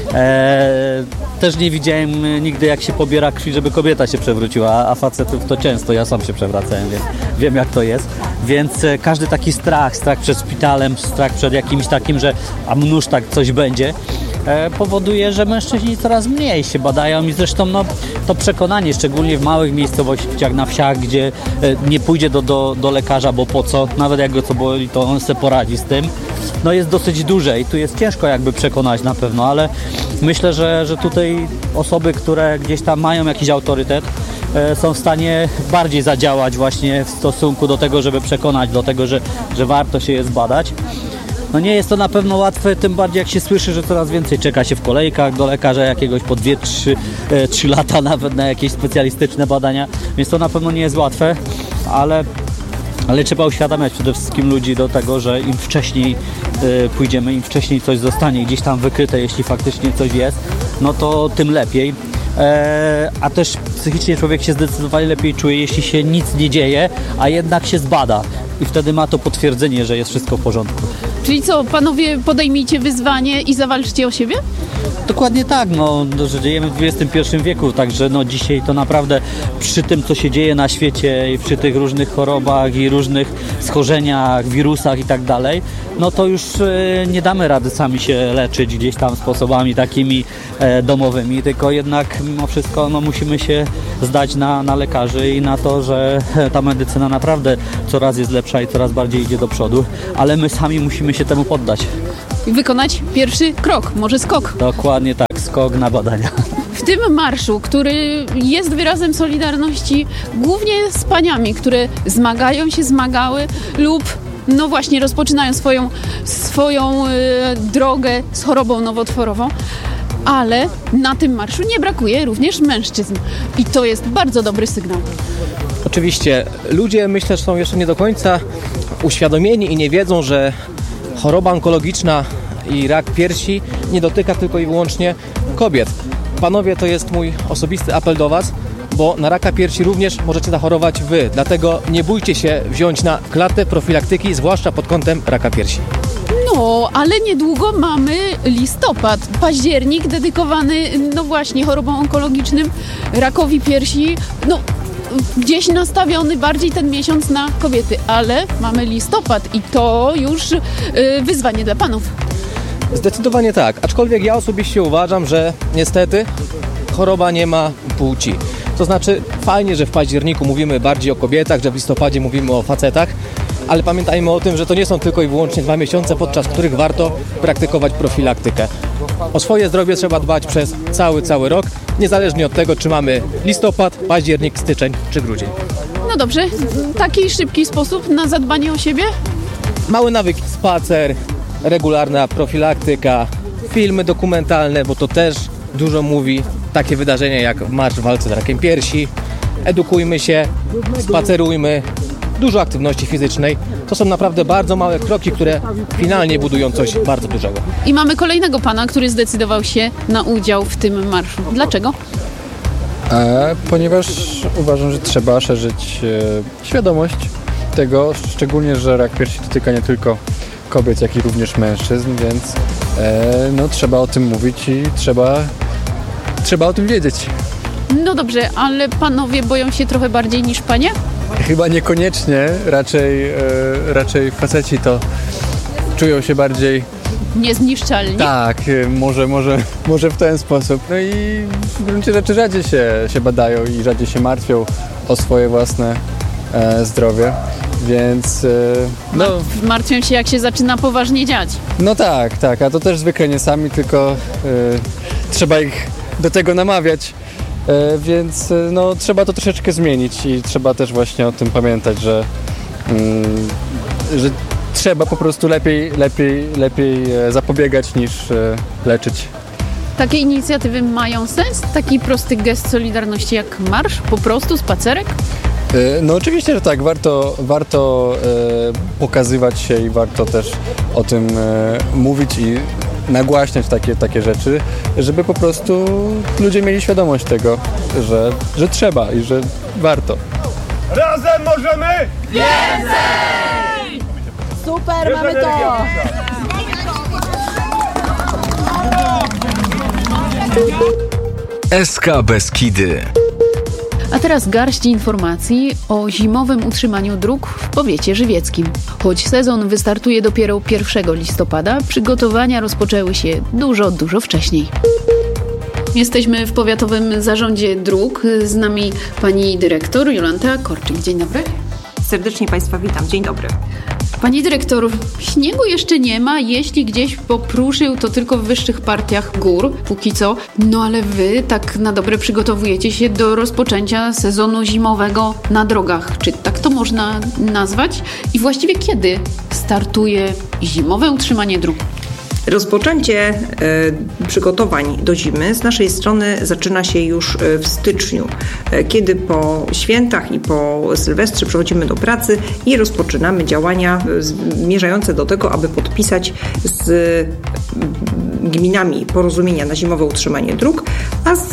Eee, też nie widziałem nigdy, jak się pobiera krwi, żeby kobieta się przewróciła, a facetów to często. Ja sam się przewracałem, więc wiem, jak to jest. Więc e, każdy taki strach, strach przed szpitalem, strach przed jakimś takim, że a mnóż tak coś będzie, e, powoduje, że mężczyźni coraz mniej się badają i zresztą no, to przekonanie, szczególnie w małych miejscowościach, na wsiach, gdzie e, nie pójdzie do, do, do lekarza, bo po co, nawet jak go co boli, to on sobie poradzi z tym, no jest dosyć duże i tu jest ciężko jakby przekonać na pewno, ale myślę, że, że tutaj osoby, które gdzieś tam mają jakiś autorytet, e, są w stanie bardziej zadziałać właśnie w stosunku do tego, żeby przekonać do tego, że, że warto się je zbadać. No nie jest to na pewno łatwe, tym bardziej jak się słyszy, że coraz więcej czeka się w kolejkach do lekarza jakiegoś po dwie trzy lata nawet na jakieś specjalistyczne badania, więc to na pewno nie jest łatwe, ale ale trzeba uświadamiać przede wszystkim ludzi do tego, że im wcześniej y, pójdziemy, im wcześniej coś zostanie gdzieś tam wykryte, jeśli faktycznie coś jest, no to tym lepiej. E, a też psychicznie człowiek się zdecydowanie lepiej czuje, jeśli się nic nie dzieje, a jednak się zbada i wtedy ma to potwierdzenie, że jest wszystko w porządku. Czyli co, panowie podejmijcie wyzwanie i zawalczcie o siebie? Dokładnie tak, no, że żyjemy w dwudziestym pierwszym wieku, także no dzisiaj to naprawdę przy tym, co się dzieje na świecie i przy tych różnych chorobach i różnych schorzeniach, wirusach i tak dalej, no to już e, nie damy rady sami się leczyć gdzieś tam sposobami takimi e, domowymi, tylko jednak mimo wszystko no, musimy się zdać na, na lekarzy i na to, że ta medycyna naprawdę coraz jest lepsza i coraz bardziej idzie do przodu, ale my sami musimy się temu poddać. I wykonać pierwszy krok, może skok. Dokładnie tak, skok na badania. W tym marszu, który jest wyrazem solidarności głównie z paniami, które zmagają się, zmagały lub no właśnie rozpoczynają swoją, swoją y, drogę z chorobą nowotworową, ale na tym marszu nie brakuje również mężczyzn i to jest bardzo dobry sygnał. Oczywiście ludzie, myślę, że są jeszcze nie do końca uświadomieni i nie wiedzą, że choroba onkologiczna i rak piersi nie dotyka tylko i wyłącznie kobiet. Panowie, to jest mój osobisty apel do Was, bo na raka piersi również możecie zachorować Wy. Dlatego nie bójcie się wziąć na klatę profilaktyki, zwłaszcza pod kątem raka piersi. No, ale niedługo mamy listopad, październik dedykowany, no właśnie, chorobom onkologicznym, rakowi piersi, no gdzieś nastawiony bardziej ten miesiąc na kobiety, ale mamy listopad i to już y, wyzwanie dla panów. Zdecydowanie tak, aczkolwiek ja osobiście uważam, że niestety choroba nie ma płci. To znaczy fajnie, że w październiku mówimy bardziej o kobietach, że w listopadzie mówimy o facetach, ale pamiętajmy o tym, że to nie są tylko i wyłącznie dwa miesiące, podczas których warto praktykować profilaktykę. O swoje zdrowie trzeba dbać przez cały, cały rok, niezależnie od tego, czy mamy listopad, październik, styczeń czy grudzień. No dobrze, taki szybki sposób na zadbanie o siebie? Mały nawyk, spacer, regularna profilaktyka, filmy dokumentalne, bo to też dużo mówi, takie wydarzenia jak Marsz w walce z rakiem piersi, edukujmy się, spacerujmy, dużo aktywności fizycznej. To są naprawdę bardzo małe kroki, które finalnie budują coś bardzo dużego. I mamy kolejnego pana, który zdecydował się na udział w tym marszu. Dlaczego? E, ponieważ uważam, że trzeba szerzyć e, świadomość tego, szczególnie, że rak piersi dotyka nie tylko kobiet, jak i również mężczyzn, więc e, no, trzeba o tym mówić i trzeba, trzeba o tym wiedzieć. No dobrze, ale panowie boją się trochę bardziej niż panie? Chyba niekoniecznie, raczej, e, raczej faceci to czują się bardziej niezniszczalni. Tak, może, może, może w ten sposób. No i w gruncie rzeczy rzadziej się, się badają i rzadziej się martwią o swoje własne e, zdrowie, więc e, no... Martwią się, jak się zaczyna poważnie dziać. No tak, tak, a to też zwykle nie sami, tylko e, trzeba ich do tego namawiać. E, więc no, trzeba to troszeczkę zmienić i trzeba też właśnie o tym pamiętać, że, mm, że trzeba po prostu lepiej, lepiej, lepiej zapobiegać niż e, leczyć. Takie inicjatywy mają sens? Taki prosty gest solidarności jak marsz? Po prostu spacerek? E, no oczywiście, że tak. Warto, warto e, pokazywać się i warto też o tym e, mówić i nagłaśniać takie, takie rzeczy, żeby po prostu ludzie mieli świadomość tego, że, że trzeba i że warto. Razem możemy więcej! Super, mamy to! S K Beskidy. A teraz garść informacji o zimowym utrzymaniu dróg w powiecie żywieckim. Choć sezon wystartuje dopiero pierwszego listopada, przygotowania rozpoczęły się dużo, dużo wcześniej. Jesteśmy w Powiatowym Zarządzie Dróg. Z nami pani dyrektor Jolanta Korczyk. Dzień dobry. Serdecznie Państwa witam. Dzień dobry. Pani dyrektor, śniegu jeszcze nie ma, jeśli gdzieś popruszył, to tylko w wyższych partiach gór, póki co. No ale wy tak na dobre przygotowujecie się do rozpoczęcia sezonu zimowego na drogach. Czy tak to można nazwać? I właściwie kiedy startuje zimowe utrzymanie dróg? Rozpoczęcie y, przygotowań do zimy z naszej strony zaczyna się już w styczniu, y, kiedy po świętach i po Sylwestrze przechodzimy do pracy i rozpoczynamy działania zmierzające do tego, aby podpisać z y, gminami porozumienia na zimowe utrzymanie dróg, a z,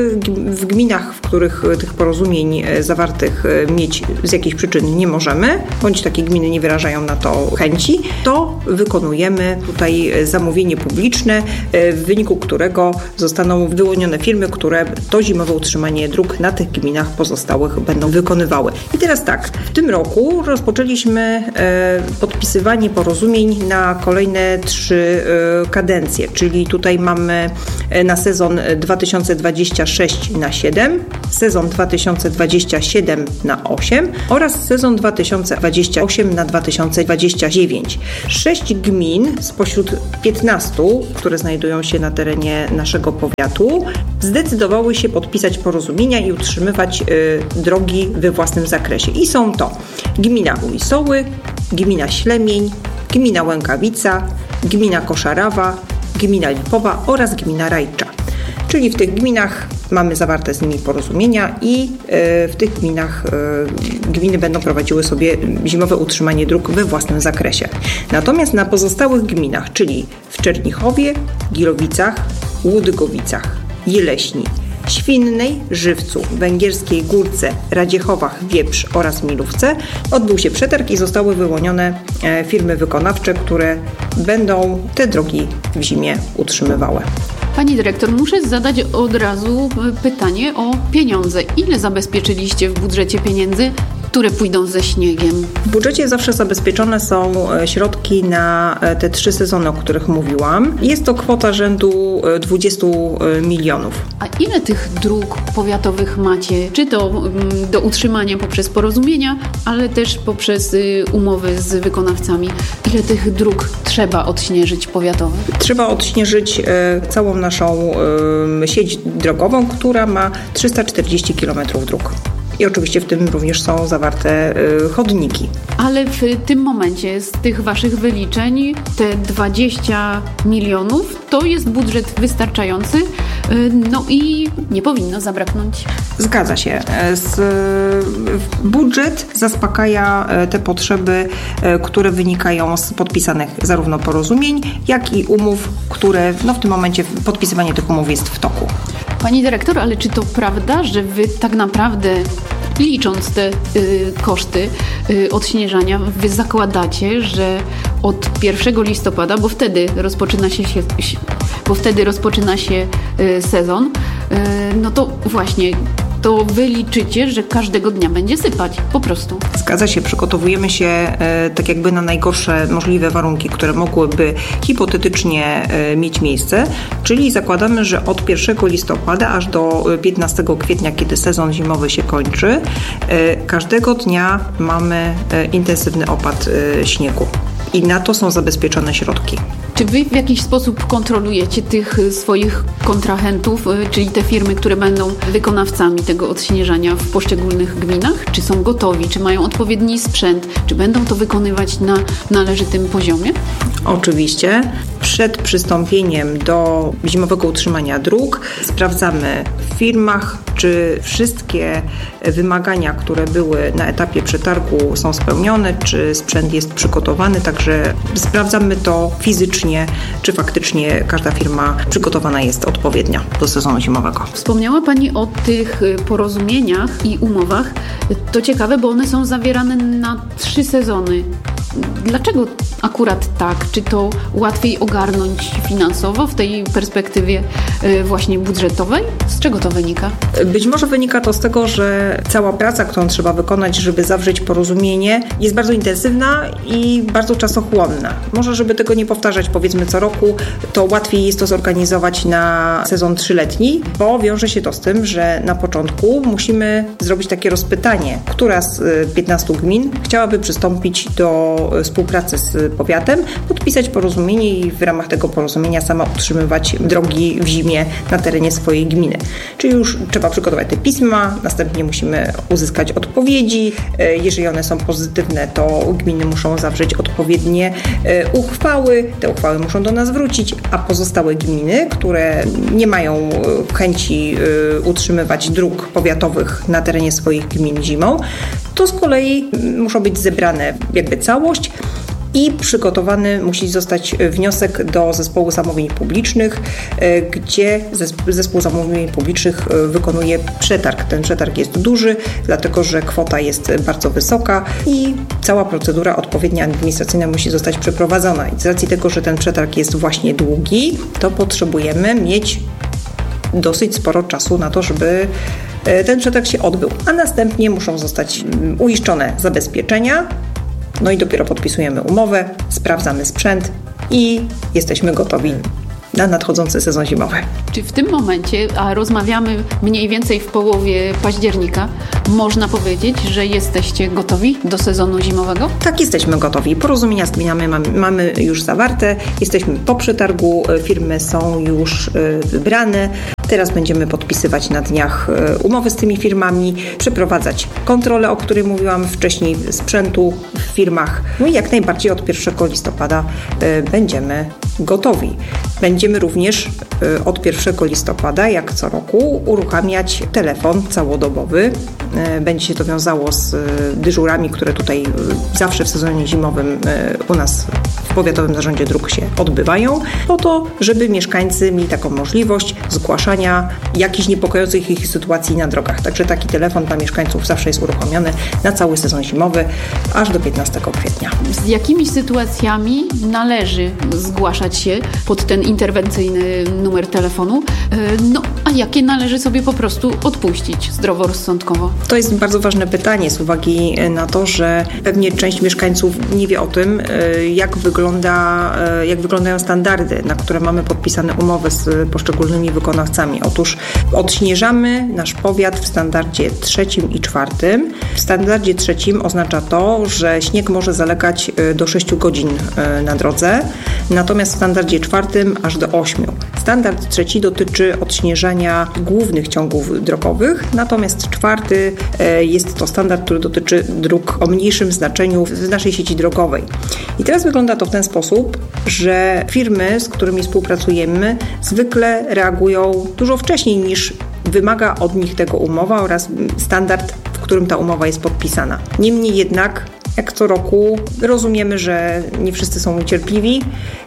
w gminach, w których tych porozumień zawartych mieć z jakichś przyczyn nie możemy, bądź takie gminy nie wyrażają na to chęci, to wykonujemy tutaj zamówienie publiczne, w wyniku którego zostaną wyłonione firmy, które to zimowe utrzymanie dróg na tych gminach pozostałych będą wykonywały. I teraz tak, w tym roku rozpoczęliśmy podpisywanie porozumień na kolejne trzy kadencje, czyli tutaj mamy na sezon dwa tysiące dwudziesty szósty na siedem, sezon dwa tysiące dwudziesty siódmy na osiem oraz sezon dwa tysiące dwudziesty ósmy na dwa tysiące dwudziesty dziewiąty. Sześć gmin spośród piętnastu, które znajdują się na terenie naszego powiatu, zdecydowały się podpisać porozumienia i utrzymywać y, drogi we własnym zakresie. I są to gmina Ujsoły, gmina Ślemień, gmina Łękawica, gmina Koszarawa, gmina Lipowa oraz gmina Rajcza. Czyli w tych gminach mamy zawarte z nimi porozumienia i w tych gminach gminy będą prowadziły sobie zimowe utrzymanie dróg we własnym zakresie. Natomiast na pozostałych gminach, czyli w Czernichowie, Gilowicach, Łudygowicach, Jeleśni, Świnnej, Żywcu, Węgierskiej Górce, Radziechowach, Wieprz oraz Milówce odbył się przetarg i zostały wyłonione firmy wykonawcze, które będą te drogi w zimie utrzymywały. Pani dyrektor, muszę zadać od razu pytanie o pieniądze. Ile zabezpieczyliście w budżecie pieniędzy, które pójdą ze śniegiem? W budżecie zawsze zabezpieczone są środki na te trzy sezony, o których mówiłam. Jest to kwota rzędu dwadzieścia milionów. A ile tych dróg powiatowych macie? Czy to do utrzymania poprzez porozumienia, ale też poprzez umowy z wykonawcami? Ile tych dróg trzeba odśnieżyć powiatowych? Trzeba odśnieżyć całą naszą sieć drogową, która ma trzysta czterdzieści kilometrów dróg. I oczywiście w tym również są zawarte y, chodniki. Ale w tym momencie z tych waszych wyliczeń te dwadzieścia milionów to jest budżet wystarczający, y, no i nie powinno zabraknąć. Zgadza się. Z, budżet zaspokaja te potrzeby, które wynikają z podpisanych zarówno porozumień, jak i umów, które no, w tym momencie podpisywanie tych umów jest w toku. Pani dyrektor, ale czy to prawda, że wy tak naprawdę licząc te y, koszty y, odśnieżania, wy zakładacie, że od pierwszego listopada, bo wtedy rozpoczyna się, się bo wtedy rozpoczyna się y, sezon, y, no to właśnie to wy liczycie, że każdego dnia będzie sypać, po prostu. Zgadza się, przygotowujemy się e, tak jakby na najgorsze możliwe warunki, które mogłyby hipotetycznie e, mieć miejsce, czyli zakładamy, że od pierwszego listopada aż do piętnastego kwietnia, kiedy sezon zimowy się kończy, e, każdego dnia mamy e, intensywny opad e, śniegu. I na to są zabezpieczone środki. Czy wy w jakiś sposób kontrolujecie tych swoich kontrahentów, czyli te firmy, które będą wykonawcami tego odśnieżania w poszczególnych gminach? Czy są gotowi? Czy mają odpowiedni sprzęt? Czy będą to wykonywać na należytym poziomie? Oczywiście. Przed przystąpieniem do zimowego utrzymania dróg sprawdzamy w firmach, czy wszystkie wymagania, które były na etapie przetargu, są spełnione, czy sprzęt jest przygotowany, także sprawdzamy to fizycznie, czy faktycznie każda firma przygotowana jest odpowiednio do sezonu zimowego. Wspomniała Pani o tych porozumieniach i umowach. To ciekawe, bo one są zawierane na trzy sezony. Dlaczego akurat tak? Czy to łatwiej ogarnąć finansowo w tej perspektywie właśnie budżetowej? Z czego to wynika? Być może wynika to z tego, że cała praca, którą trzeba wykonać, żeby zawrzeć porozumienie, jest bardzo intensywna i bardzo czasochłonna. Może, żeby tego nie powtarzać powiedzmy co roku, to łatwiej jest to zorganizować na sezon trzyletni, bo wiąże się to z tym, że na początku musimy zrobić takie rozpytanie, która z piętnastu gmin chciałaby przystąpić do do współpracy z powiatem, podpisać porozumienie i w ramach tego porozumienia sama utrzymywać drogi w zimie na terenie swojej gminy. Czyli już trzeba przygotować te pisma, następnie musimy uzyskać odpowiedzi. Jeżeli one są pozytywne, to gminy muszą zawrzeć odpowiednie uchwały. Te uchwały muszą do nas wrócić, a pozostałe gminy, które nie mają chęci utrzymywać dróg powiatowych na terenie swoich gmin zimą, to z kolei muszą być zebrane jakby całość i przygotowany musi zostać wniosek do Zespołu Zamówień Publicznych, gdzie Zespół Zamówień Publicznych wykonuje przetarg. Ten przetarg jest duży, dlatego że kwota jest bardzo wysoka i cała procedura odpowiednia administracyjna musi zostać przeprowadzona. I z racji tego, że ten przetarg jest właśnie długi, to potrzebujemy mieć dosyć sporo czasu na to, żeby ten przetarg się odbył, a następnie muszą zostać uiszczone zabezpieczenia, no i dopiero podpisujemy umowę, sprawdzamy sprzęt i jesteśmy gotowi na nadchodzący sezon zimowy. Czy w tym momencie, a rozmawiamy mniej więcej w połowie października, można powiedzieć, że jesteście gotowi do sezonu zimowego? Tak, jesteśmy gotowi. Porozumienia z gminami mamy, mamy już zawarte, jesteśmy po przetargu, firmy są już wybrane. Teraz będziemy podpisywać na dniach umowy z tymi firmami, przeprowadzać kontrolę, o której mówiłam wcześniej, sprzętu w firmach. No i jak najbardziej od pierwszego listopada będziemy gotowi. Będziemy również od pierwszego listopada, jak co roku, uruchamiać telefon całodobowy. Będzie się to wiązało z dyżurami, które tutaj zawsze w sezonie zimowym u nas w Powiatowym Zarządzie Dróg się odbywają, po to, żeby mieszkańcy mieli taką możliwość zgłaszania jakichś niepokojących ich sytuacji na drogach. Także taki telefon dla mieszkańców zawsze jest uruchomiony na cały sezon zimowy, aż do piętnastego kwietnia. Z jakimi sytuacjami należy zgłaszać się pod ten interwencyjny numer telefonu? No, a jakie należy sobie po prostu odpuścić zdroworozsądkowo? To jest bardzo ważne pytanie z uwagi na to, że pewnie część mieszkańców nie wie o tym, jak wygląda, jak wyglądają standardy, na które mamy podpisane umowy z poszczególnymi wykonawcami. Otóż odśnieżamy nasz powiat w standardzie trzecim i czwartym. W standardzie trzecim oznacza to, że śnieg może zalegać do sześciu godzin na drodze, natomiast w standardzie czwartym aż do ośmiu. Standard trzeci dotyczy odśnieżania głównych ciągów drogowych, natomiast czwarty jest to standard, który dotyczy dróg o mniejszym znaczeniu w naszej sieci drogowej. I teraz wygląda to w ten sposób, że firmy, z którymi współpracujemy, zwykle reagują dużo wcześniej niż wymaga od nich tego umowa oraz standard, w którym ta umowa jest podpisana. Niemniej jednak, jak co roku, rozumiemy, że nie wszyscy są cierpliwi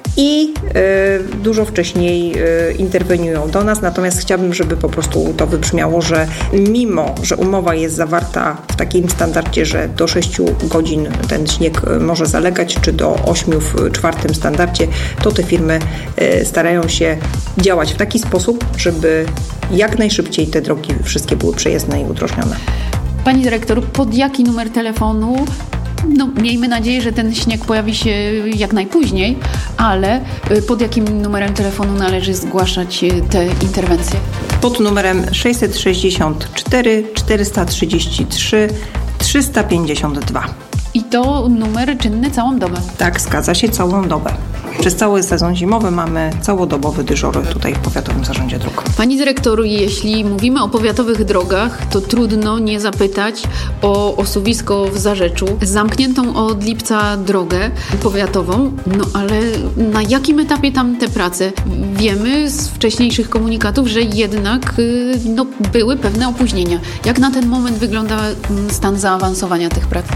i y, dużo wcześniej y, interweniują do nas, natomiast chciałabym, żeby po prostu to wybrzmiało, że mimo, że umowa jest zawarta w takim standardzie, że do sześciu godzin ten śnieg może zalegać, czy do ośmiu w czwartym standardzie, to te firmy y, starają się działać w taki sposób, żeby jak najszybciej te drogi wszystkie były przejezdne i udrożnione. Pani dyrektor, pod jaki numer telefonu? No, miejmy nadzieję, że ten śnieg pojawi się jak najpóźniej, ale pod jakim numerem telefonu należy zgłaszać te interwencje? Pod numerem sześćset sześćdziesiąt cztery czterysta trzydzieści trzy trzysta pięćdziesiąt dwa. I to numer czynny całą dobę? Tak, zgadza się, całą dobę. Przez cały sezon zimowy mamy całodobowy dyżur tutaj w Powiatowym Zarządzie Dróg. Pani dyrektor, jeśli mówimy o powiatowych drogach, to trudno nie zapytać o osuwisko w Zarzeczu, zamkniętą od lipca drogę powiatową, no ale na jakim etapie tam te prace? Wiemy z wcześniejszych komunikatów, że jednak no, były pewne opóźnienia. Jak na ten moment wygląda stan zaawansowania tych prac?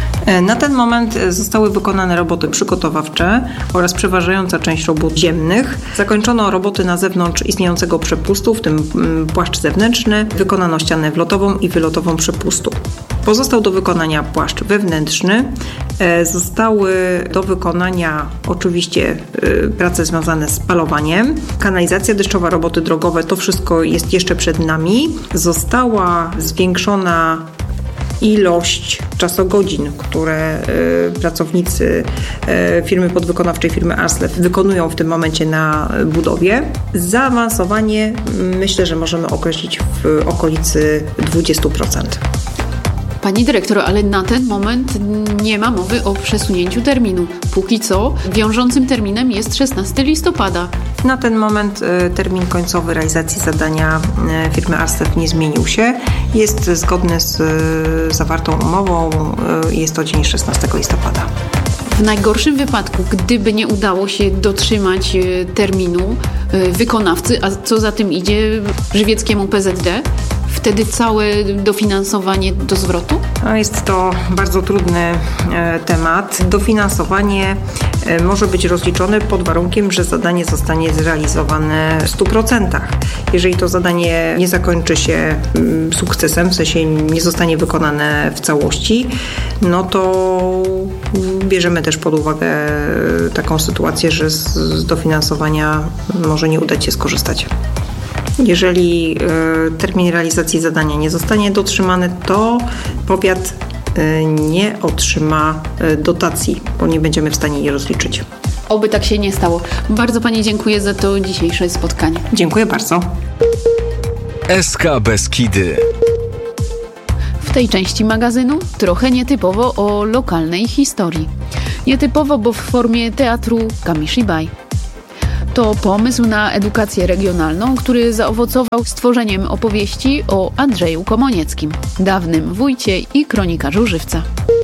Na ten moment zostały wykonane roboty przygotowawcze oraz przeważająca część robót ziemnych. Zakończono roboty na zewnątrz istniejącego przepustu, w tym płaszcz zewnętrzny. Wykonano ścianę wlotową i wylotową przepustu. Pozostał do wykonania płaszcz wewnętrzny. Zostały do wykonania oczywiście prace związane z palowaniem. Kanalizacja deszczowa, roboty drogowe, to wszystko jest jeszcze przed nami. Została zwiększona ilość czasogodzin, które y, pracownicy y, firmy podwykonawczej, firmy Arslew wykonują w tym momencie na budowie. Zaawansowanie myślę, że możemy określić w okolicy dwudziestu procent. Pani dyrektor, ale na ten moment nie ma mowy o przesunięciu terminu. Póki co wiążącym terminem jest szesnastego listopada. Na ten moment termin końcowy realizacji zadania firmy Alsted nie zmienił się. Jest zgodny z zawartą umową. Jest to dzień szesnastego listopada. W najgorszym wypadku, gdyby nie udało się dotrzymać terminu wykonawcy, a co za tym idzie żywieckiemu P Z D, wtedy całe dofinansowanie do zwrotu? Jest to bardzo trudny e, temat. Dofinansowanie e, może być rozliczone pod warunkiem, że zadanie zostanie zrealizowane w stu procentach. Jeżeli to zadanie nie zakończy się mm, sukcesem, w sensie nie zostanie wykonane w całości, no to bierzemy też pod uwagę taką sytuację, że z, z dofinansowania może nie udać się skorzystać. Jeżeli y, termin realizacji zadania nie zostanie dotrzymany, to powiat y, nie otrzyma y, dotacji, bo nie będziemy w stanie jej rozliczyć. Oby tak się nie stało. Bardzo Pani dziękuję za to dzisiejsze spotkanie. Dziękuję bardzo. S K Beskidy. W tej części magazynu trochę nietypowo o lokalnej historii. Nietypowo, bo w formie teatru Kamishibai. To pomysł na edukację regionalną, który zaowocował stworzeniem opowieści o Andrzeju Komonieckim, dawnym wójcie i kronikarzu Żywca.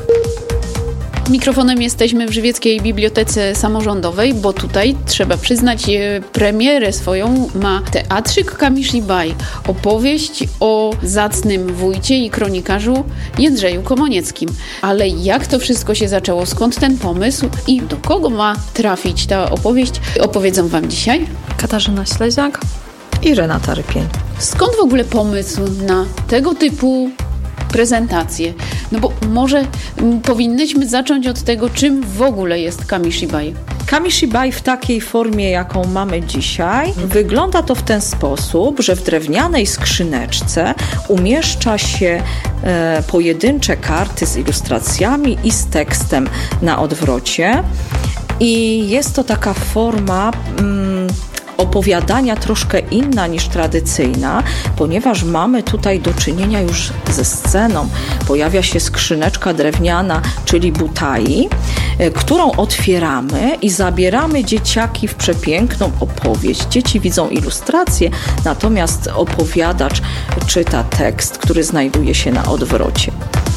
Mikrofonem jesteśmy w Żywieckiej Bibliotece Samorządowej, bo tutaj, trzeba przyznać, premierę swoją ma teatrzyk Kamishibai, opowieść o zacnym wójcie i kronikarzu Jędrzeju Komonieckim. Ale jak to wszystko się zaczęło, skąd ten pomysł i do kogo ma trafić ta opowieść, opowiedzą Wam dzisiaj Katarzyna Śleziak i Renata Rypień. Skąd w ogóle pomysł na tego typu prezentację? No bo może m, powinnyśmy zacząć od tego, czym w ogóle jest Kamishibai. Kamishibai w takiej formie, jaką mamy dzisiaj, wygląda to w ten sposób, że w drewnianej skrzyneczce umieszcza się e, pojedyncze karty z ilustracjami i z tekstem na odwrocie. I jest to taka forma mm, opowiadania troszkę inna niż tradycyjna, ponieważ mamy tutaj do czynienia już ze sceną. Pojawia się skrzyneczka drewniana, czyli butai, którą otwieramy i zabieramy dzieciaki w przepiękną opowieść. Dzieci widzą ilustrację, natomiast opowiadacz czyta tekst, który znajduje się na odwrocie.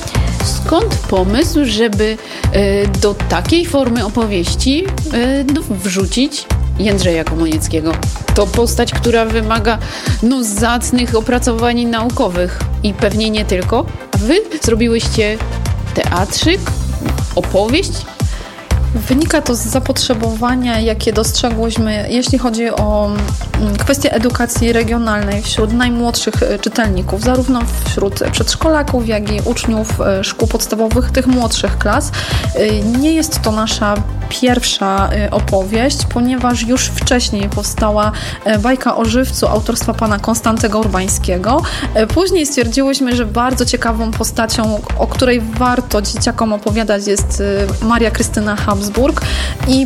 Skąd pomysł, żeby y, do takiej formy opowieści y, no, wrzucić Jędrzeja Komonieckiego? To postać, która wymaga no, zacnych opracowań naukowych i pewnie nie tylko. A wy zrobiłyście teatrzyk, opowieść? Wynika to z zapotrzebowania, jakie dostrzegłyśmy, jeśli chodzi o kwestię edukacji regionalnej wśród najmłodszych czytelników, zarówno wśród przedszkolaków, jak i uczniów szkół podstawowych, tych młodszych klas. Nie jest to nasza pierwsza opowieść, ponieważ już wcześniej powstała bajka o Żywcu autorstwa pana Konstantego Urbańskiego. Później stwierdziłyśmy, że bardzo ciekawą postacią, o której warto dzieciakom opowiadać, jest Maria Krystyna Habsburg i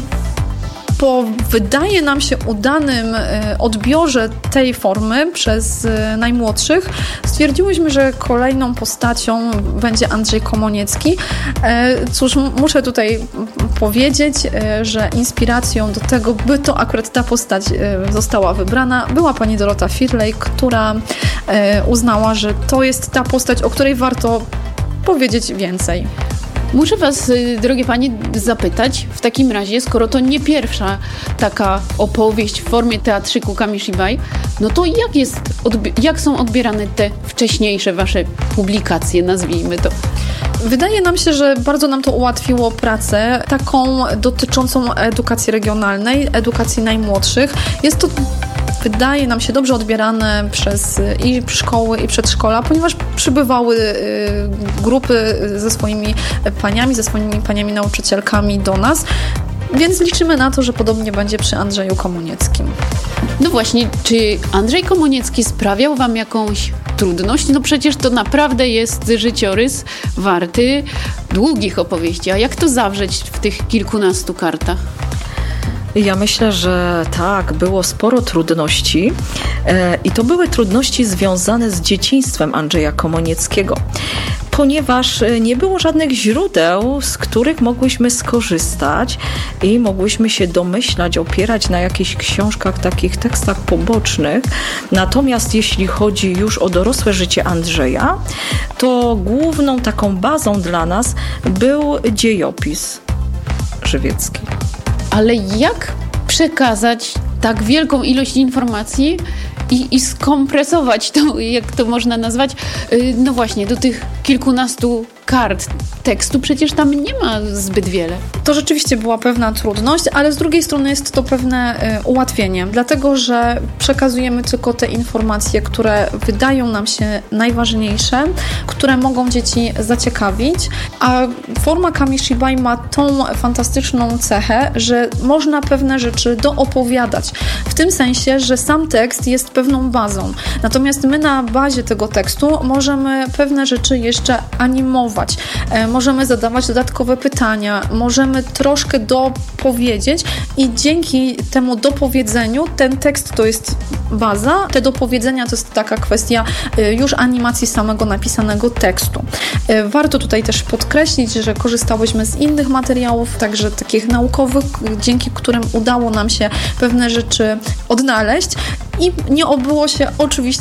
po wydaje nam się udanym odbiorze tej formy przez najmłodszych stwierdziłyśmy, że kolejną postacią będzie Andrzej Komoniecki. Cóż, muszę tutaj powiedzieć, że inspiracją do tego, by to akurat ta postać została wybrana, była pani Dorota Firlej, która uznała, że to jest ta postać, o której warto powiedzieć więcej. Muszę Was, drogie Panie, zapytać w takim razie, skoro to nie pierwsza taka opowieść w formie teatrzyku Kamishibai, no to jak, jest, jak są odbierane te wcześniejsze Wasze publikacje, nazwijmy to? Wydaje nam się, że bardzo nam to ułatwiło pracę taką dotyczącą edukacji regionalnej, edukacji najmłodszych. Jest to, wydaje nam się, dobrze odbierane przez i szkoły, i przedszkola, ponieważ przybywały grupy ze swoimi paniami, ze swoimi paniami nauczycielkami do nas, więc liczymy na to, że podobnie będzie przy Andrzeju Komonieckim. No właśnie, czy Andrzej Komoniecki sprawiał Wam jakąś trudność? No przecież to naprawdę jest życiorys warty długich opowieści. A jak to zawrzeć w tych kilkunastu kartach? Ja myślę, że tak, było sporo trudności e, i to były trudności związane z dzieciństwem Andrzeja Komonieckiego, ponieważ nie było żadnych źródeł, z których mogłyśmy skorzystać i mogłyśmy się domyślać, opierać na jakichś książkach, takich tekstach pobocznych. Natomiast jeśli chodzi już o dorosłe życie Andrzeja, to główną taką bazą dla nas był dziejopis żywiecki. Ale jak przekazać tak wielką ilość informacji i, i skompresować to, jak to można nazwać, no właśnie, do tych kilkunastu kart tekstu? Przecież tam nie ma zbyt wiele. To rzeczywiście była pewna trudność, ale z drugiej strony jest to pewne y, ułatwienie, dlatego że przekazujemy tylko te informacje, które wydają nam się najważniejsze, które mogą dzieci zaciekawić, a forma Kamishibai ma tą fantastyczną cechę, że można pewne rzeczy doopowiadać, w tym sensie, że sam tekst jest pewną bazą, natomiast my na bazie tego tekstu możemy pewne rzeczy jeszcze animować, e, możemy zadawać dodatkowe pytania, możemy troszkę dopowiedzieć i dzięki temu dopowiedzeniu ten tekst to jest baza, te dopowiedzenia to jest taka kwestia e, już animacji samego napisanego tekstu. E, warto tutaj też podkreślić, że korzystałyśmy z innych materiałów, także takich naukowych, dzięki którym udało nam się pewne rzeczy odnaleźć i nie obyło się oczywiście